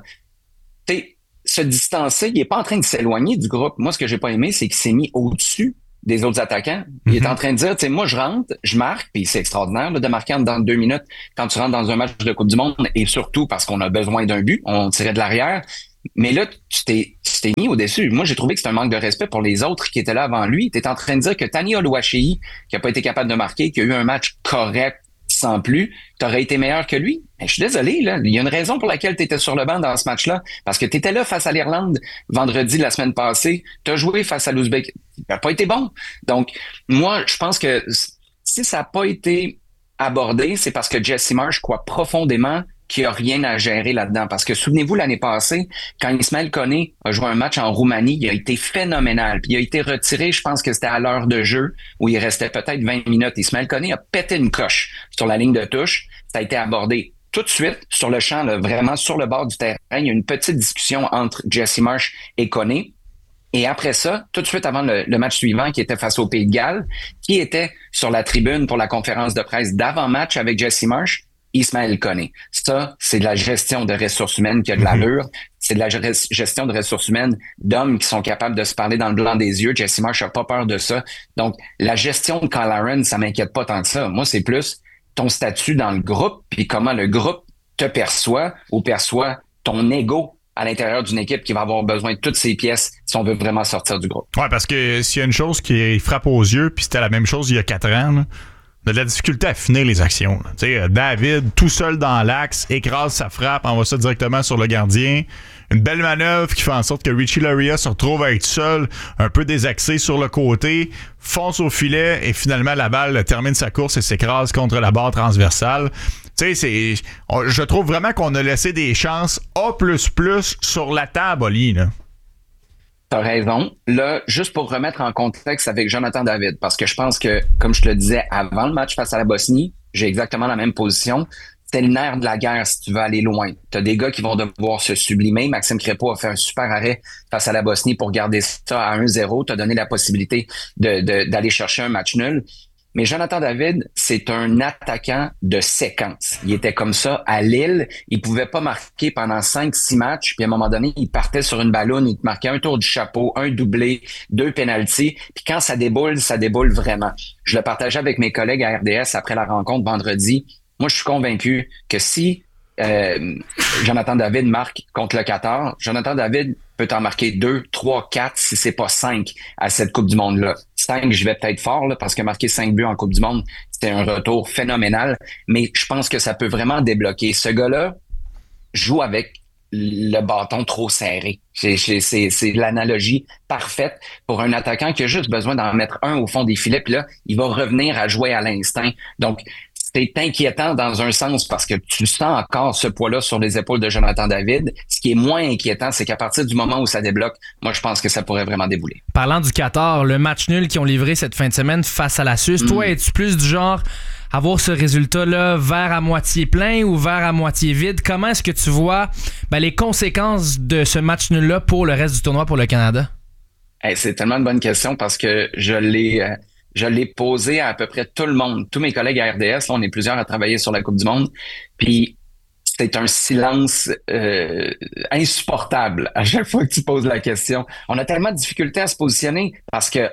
Speaker 14: Se distancer, il est pas en train de s'éloigner du groupe. Moi, ce que j'ai pas aimé, c'est qu'il s'est mis au-dessus des autres attaquants. Il est en train de dire, moi, je rentre, je marque, puis c'est extraordinaire là, de marquer dans 2 minutes quand tu rentres dans un match de Coupe du Monde, et surtout parce qu'on a besoin d'un but, on tirait de l'arrière. Mais là, tu t'es mis au-dessus. Moi, j'ai trouvé que c'est un manque de respect pour les autres qui étaient là avant lui. Tu es en train de dire que Tani Oluwaseyi, qui a pas été capable de marquer, qui a eu un match correct sans plus, t'aurais été meilleur que lui. Mais je suis désolé, là. Il y a une raison pour laquelle tu étais sur le banc dans ce match-là. Parce que tu étais là face à l'Irlande vendredi la semaine passée. Tu as joué face à l'Ouzbékistan. Il n'a pas été bon. Donc, moi, je pense que si ça n'a pas été abordé, c'est parce que Jesse Marsh croit profondément qu'il n'y a rien à gérer là-dedans. Parce que souvenez-vous, l'année passée, quand Ismaël Koné a joué un match en Roumanie, il a été phénoménal. Puis il a été retiré, je pense que c'était à l'heure de jeu, où il restait peut-être 20 minutes. Ismaël Koné a pété une coche sur la ligne de touche. Ça a été abordé tout de suite sur le champ, là, vraiment sur le bord du terrain. Il y a une petite discussion entre Jesse Marsh et Koné. Et après ça, tout de suite avant le match suivant, qui était face au Pays de Galles, qui était sur la tribune pour la conférence de presse d'avant-match avec Jesse Marsh, Ismaël Koné. Ça, c'est de la gestion de ressources humaines qui a de l'allure. C'est de la gestion de ressources humaines d'hommes qui sont capables de se parler dans le blanc des yeux. Jesse Marsh n'a pas peur de ça. Donc, la gestion de Kyle Aaron, ça m'inquiète pas tant que ça. Moi, c'est plus ton statut dans le groupe, puis comment le groupe te perçoit ou perçoit ton ego à l'intérieur d'une équipe qui va avoir besoin de toutes ses pièces si on veut vraiment sortir du groupe.
Speaker 1: Ouais, parce que s'il y a une chose qui frappe aux yeux, puis c'était la même chose il y a 4 ans, là, on a de la difficulté à finir les actions. Tu sais, David, tout seul dans l'axe, écrase sa frappe, envoie ça directement sur le gardien. Une belle manœuvre qui fait en sorte que Richie Laryea se retrouve à être seul, un peu désaxé sur le côté, fonce au filet et finalement la balle termine sa course et s'écrase contre la barre transversale. Tu sais, je trouve vraiment qu'on a laissé des chances A++ sur la table, Oli, là.
Speaker 14: T'as raison. Là, juste pour remettre en contexte avec Jonathan David, parce que je pense que, comme je te le disais avant le match face à la Bosnie, j'ai exactement la même position. C'est le nerf de la guerre si tu veux aller loin. T'as des gars qui vont devoir se sublimer. Maxime Crépeau a fait un super arrêt face à la Bosnie pour garder ça à 1-0. T'as donné la possibilité d'aller chercher un match nul. Mais Jonathan David, c'est un attaquant de séquence. Il était comme ça à Lille. Il pouvait pas marquer pendant 5-6 matchs. Puis à un moment donné, il partait sur une ballonne. Il te marquait un tour du chapeau, un doublé, 2 pénaltys. Puis quand ça déboule vraiment. Je le partageais avec mes collègues à RDS après la rencontre vendredi. Moi, je suis convaincu que si Jonathan David marque contre le Qatar, Jonathan David peut en marquer 2, 3, 4, si c'est pas 5 à cette Coupe du Monde-là. 5, je vais peut-être fort, là, parce que marquer 5 buts en Coupe du Monde, c'était un retour phénoménal. Mais je pense que ça peut vraiment débloquer. Ce gars-là joue avec le bâton trop serré. C'est l'analogie parfaite pour un attaquant qui a juste besoin d'en mettre un au fond des filets. Puis là, il va revenir à jouer à l'instinct. Donc, c'est inquiétant dans un sens parce que tu sens encore ce poids-là sur les épaules de Jonathan David. Ce qui est moins inquiétant, c'est qu'à partir du moment où ça débloque, moi, je pense que ça pourrait vraiment débouler.
Speaker 5: Parlant du Qatar, le match nul qu'ils ont livré cette fin de semaine face à la Suisse, toi, es-tu plus du genre à voir ce résultat-là verre à moitié plein ou verre à moitié vide? Comment est-ce que tu vois les conséquences de ce match nul-là pour le reste du tournoi pour le Canada?
Speaker 14: Hey, c'est tellement une bonne question parce que je l'ai posé à peu près tout le monde. Tous mes collègues à RDS, là, on est plusieurs à travailler sur la Coupe du Monde. Puis c'est un silence insupportable à chaque fois que tu poses la question. On a tellement de difficultés à se positionner parce que,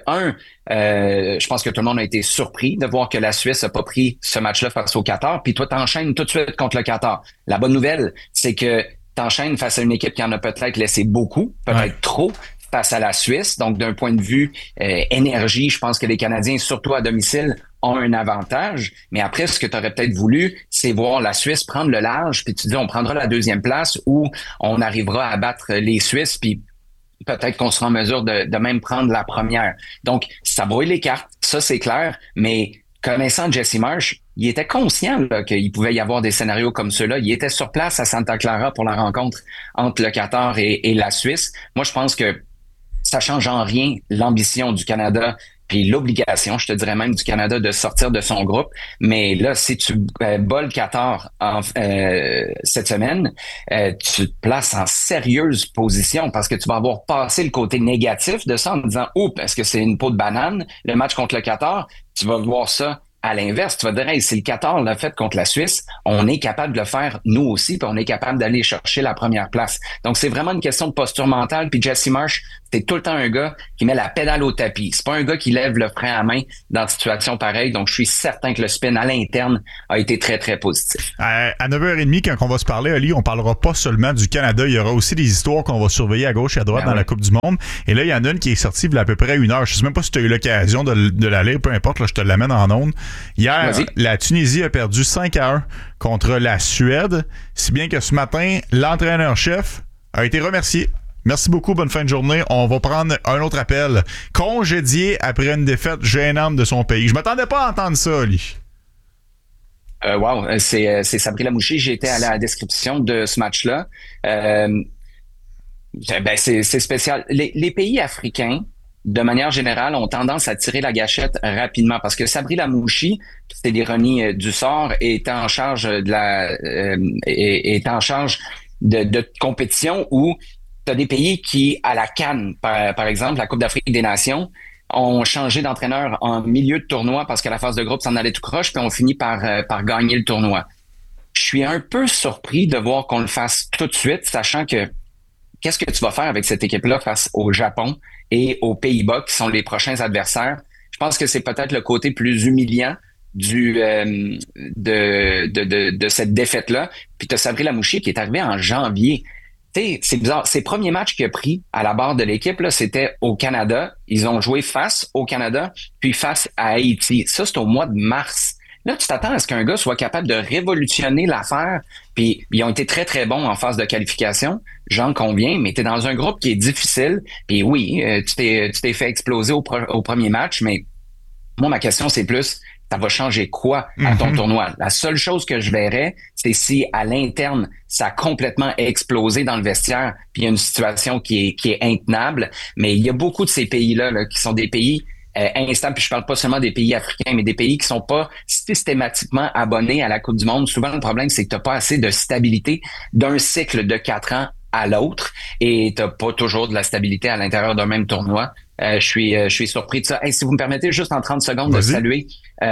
Speaker 14: je pense que tout le monde a été surpris de voir que la Suisse n'a pas pris ce match-là face au Qatar. Puis toi, t'enchaînes tout de suite contre le Qatar. La bonne nouvelle, c'est que t'enchaînes face à une équipe qui en a peut-être laissé beaucoup, peut-être trop, face à la Suisse. Donc, d'un point de vue énergie, je pense que les Canadiens, surtout à domicile, ont un avantage. Mais après, ce que tu aurais peut-être voulu, c'est voir la Suisse prendre le large, puis tu dis, on prendra la 2e place ou on arrivera à battre les Suisses, puis peut-être qu'on sera en mesure de même prendre la première. Donc, ça brouille les cartes, ça c'est clair, mais connaissant Jesse Marsh, il était conscient qu'il pouvait y avoir des scénarios comme ceux-là. Il était sur place à Santa Clara pour la rencontre entre le Qatar et la Suisse. Moi, je pense que ça change en rien l'ambition du Canada puis l'obligation, je te dirais même, du Canada de sortir de son groupe. Mais là, si tu bats le Qatar cette semaine, tu te places en sérieuse position parce que tu vas avoir passé le côté négatif de ça en disant « Oups, est-ce que c'est une peau de banane, le match contre le Qatar? » Tu vas voir ça à l'inverse. Tu vas dire « Hey, si le Qatar l'a fait contre la Suisse, on est capable de le faire nous aussi, puis on est capable d'aller chercher la première place. » Donc, c'est vraiment une question de posture mentale. Puis Jesse Marsh, c'est tout le temps un gars qui met la pédale au tapis. C'est pas un gars qui lève le frein à main dans une situation pareille. Donc, je suis certain que le spin à l'interne a été très, très positif.
Speaker 1: À 9h30, quand on va se parler, Ali, on parlera pas seulement du Canada. Il y aura aussi des histoires qu'on va surveiller à gauche et à droite dans la Coupe du Monde. Et là, il y en a une qui est sortie il y a à peu près 1 heure. Je sais même pas si tu as eu l'occasion de la lire. Peu importe, là, je te l'amène en ondes. Hier, la Tunisie a perdu 5-1 contre la Suède. Si bien que ce matin, l'entraîneur-chef a été remercié. Merci beaucoup, bonne fin de journée. On va prendre un autre appel. Congédié après une défaite gênante de son pays. Je m'attendais pas à entendre ça, Ali.
Speaker 14: Wow, c'est Sabri Lamouchi. J'ai été à la description de ce match-là. C'est spécial. Les pays africains, de manière générale, ont tendance à tirer la gâchette rapidement parce que Sabri Lamouchi, c'est l'ironie du sort, est en charge de compétition où tu as des pays qui, à la CAN, par exemple, la Coupe d'Afrique des Nations, ont changé d'entraîneur en milieu de tournoi parce qu'à la phase de groupe, ça en allait tout croche, puis on finit par gagner le tournoi. Je suis un peu surpris de voir qu'on le fasse tout de suite, sachant que qu'est-ce que tu vas faire avec cette équipe-là face au Japon et aux Pays-Bas, qui sont les prochains adversaires? Je pense que c'est peut-être le côté plus humiliant de cette défaite-là. Puis tu as Sabri Lamouchi qui est arrivé en janvier. T'sais, c'est bizarre. Ses premiers matchs qu'il a pris à la barre de l'équipe, là, c'était au Canada. Ils ont joué face au Canada, puis face à Haïti. Ça, c'est au mois de mars. Là, tu t'attends à ce qu'un gars soit capable de révolutionner l'affaire. Puis ils ont été très, très bons en phase de qualification. J'en conviens, mais t'es dans un groupe qui est difficile. Puis oui, tu t'es fait exploser au premier match, mais moi, ma question, c'est plus... ça va changer quoi à ton tournoi? La seule chose que je verrais, c'est si à l'interne, ça a complètement explosé dans le vestiaire, puis il y a une situation qui est intenable. Mais il y a beaucoup de ces pays-là là, qui sont des pays instables, puis je parle pas seulement des pays africains, mais des pays qui sont pas systématiquement abonnés à la Coupe du Monde. Souvent, le problème, c'est que t'as pas assez de stabilité d'un cycle de 4 ans à l'autre, et t'as pas toujours de la stabilité à l'intérieur d'un même tournoi. Je suis surpris de ça. Hey, si vous me permettez juste en 30 secondes de saluer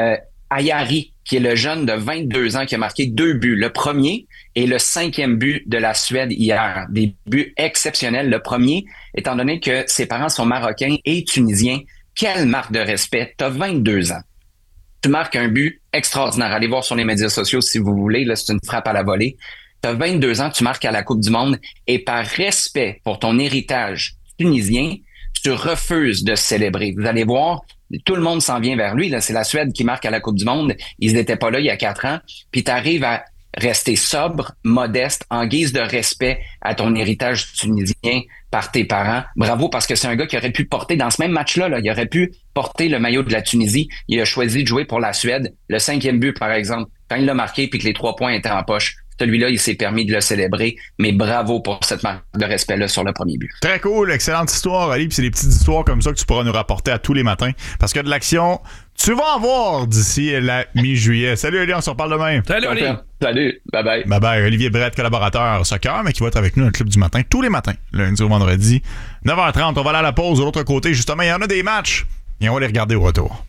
Speaker 14: Ayari, qui est le jeune de 22 ans qui a marqué 2 buts. Le premier et le 5e but de la Suède hier. Des buts exceptionnels. Le premier, étant donné que ses parents sont marocains et tunisiens, quelle marque de respect. T'as 22 ans. Tu marques un but extraordinaire. Allez voir sur les médias sociaux si vous voulez. Là, c'est une frappe à la volée. T'as 22 ans, tu marques à la Coupe du Monde et par respect pour ton héritage tunisien, tu refuses de célébrer. Vous allez voir, tout le monde s'en vient vers lui. Là, c'est la Suède qui marque à la Coupe du Monde. Ils n'étaient pas là il y a 4 ans. Puis tu arrives à rester sobre, modeste, en guise de respect à ton héritage tunisien par tes parents. Bravo, parce que c'est un gars qui aurait pu porter, dans ce même match-là, là, il aurait pu porter le maillot de la Tunisie. Il a choisi de jouer pour la Suède. Le 5e but, par exemple, quand il l'a marqué puis que les 3 points étaient en poche, celui-là, il s'est permis de le célébrer. Mais bravo pour cette marque de respect-là sur le premier but.
Speaker 1: Très cool, excellente histoire, Ali. Puis c'est des petites histoires comme ça que tu pourras nous rapporter à tous les matins. Parce que de l'action, tu vas en voir d'ici la mi-juillet. Salut, Ali, on se reparle demain.
Speaker 2: Salut, Ali.
Speaker 14: Salut, bye-bye.
Speaker 1: Bye-bye. Olivier Brett, collaborateur soccer, mais qui va être avec nous dans le club du matin, tous les matins, lundi au vendredi. 9h30, on va aller à la pause. De l'autre côté, justement, il y en a des matchs. Et on va les regarder au retour.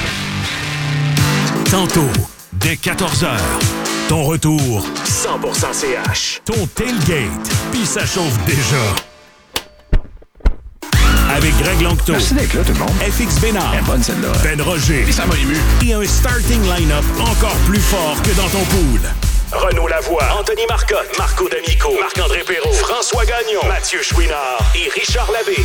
Speaker 3: Tantôt, dès 14h. Ton retour, 100% CH. Ton tailgate, puis ça chauffe déjà. Avec Greg Longto.
Speaker 9: Merci d'être là, tout le monde.
Speaker 3: FX Bénard.
Speaker 9: Elle est bonne, celle-là.
Speaker 3: Ben Roger.
Speaker 9: Et ça m'a ému.
Speaker 3: Et un starting line-up encore plus fort que dans ton pool. Renaud Lavoie, Anthony Marcotte, Marco D'Amico, Marc-André Perrault, François Gagnon, Mathieu Chouinard et Richard Labbé.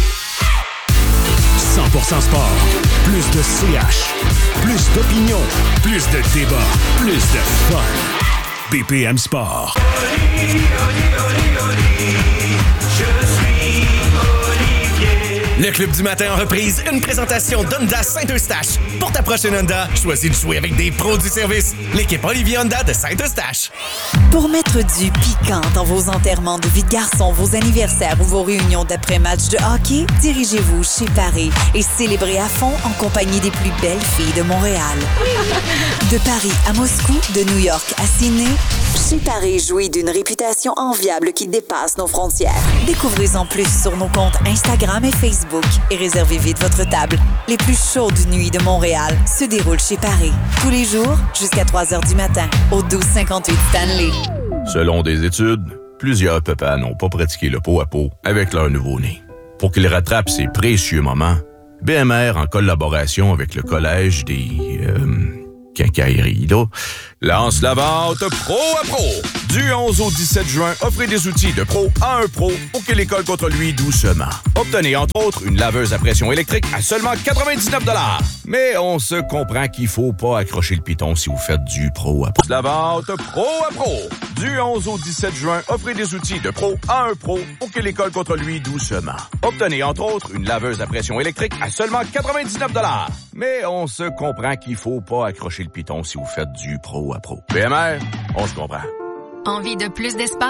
Speaker 3: 100% sport. Plus de CH. Plus d'opinion. Plus de débat. Plus de fun. BPM Sport.
Speaker 16: Je suis Olivier.
Speaker 6: Le Club du matin en reprise, une présentation d'Honda Saint-Eustache. Pour ta prochaine Honda, choisis de jouer avec des pros du service. L'équipe Olivier Honda de Saint-Eustache.
Speaker 9: Pour mettre du piquant dans vos enterrements de vie de garçon, vos anniversaires ou vos réunions d'après-match de hockey, dirigez-vous chez Paris et célébrez à fond en compagnie des plus belles filles de Montréal. De Paris à Moscou, de New York à Sydney, chez Paris jouit d'une réputation enviable qui dépasse nos frontières. Découvrez-en plus sur nos comptes Instagram et Facebook et réservez vite votre table. Les plus chaudes nuits de Montréal se déroulent chez Paris. Tous les jours, jusqu'à 3h du matin, au 1258 Stanley.
Speaker 16: Selon des études, plusieurs papas n'ont pas pratiqué le pot à pot avec leur nouveau-né. Pour qu'ils rattrapent ces précieux moments, BMR, en collaboration avec le Collège des... quincailleries, là, lance la vente Pro à Pro. Du 11 au 17 juin, offrez des outils de pro à un pro pour que l'école contre lui doucement. Obtenez entre autres une laveuse à pression électrique à seulement 99 $. Mais on se comprend qu'il faut pas accrocher le piton si vous faites du pro à pro. La vente Pro à Pro. Du 11 au 17 juin, offrez des outils de pro à un pro pour que l'école contre lui doucement. Obtenez entre autres une laveuse à pression électrique à seulement 99 $. Mais on se comprend qu'il faut pas accrocher le piton si vous faites du pro à pro. BMR, on se comprend.
Speaker 19: Envie de plus d'espace?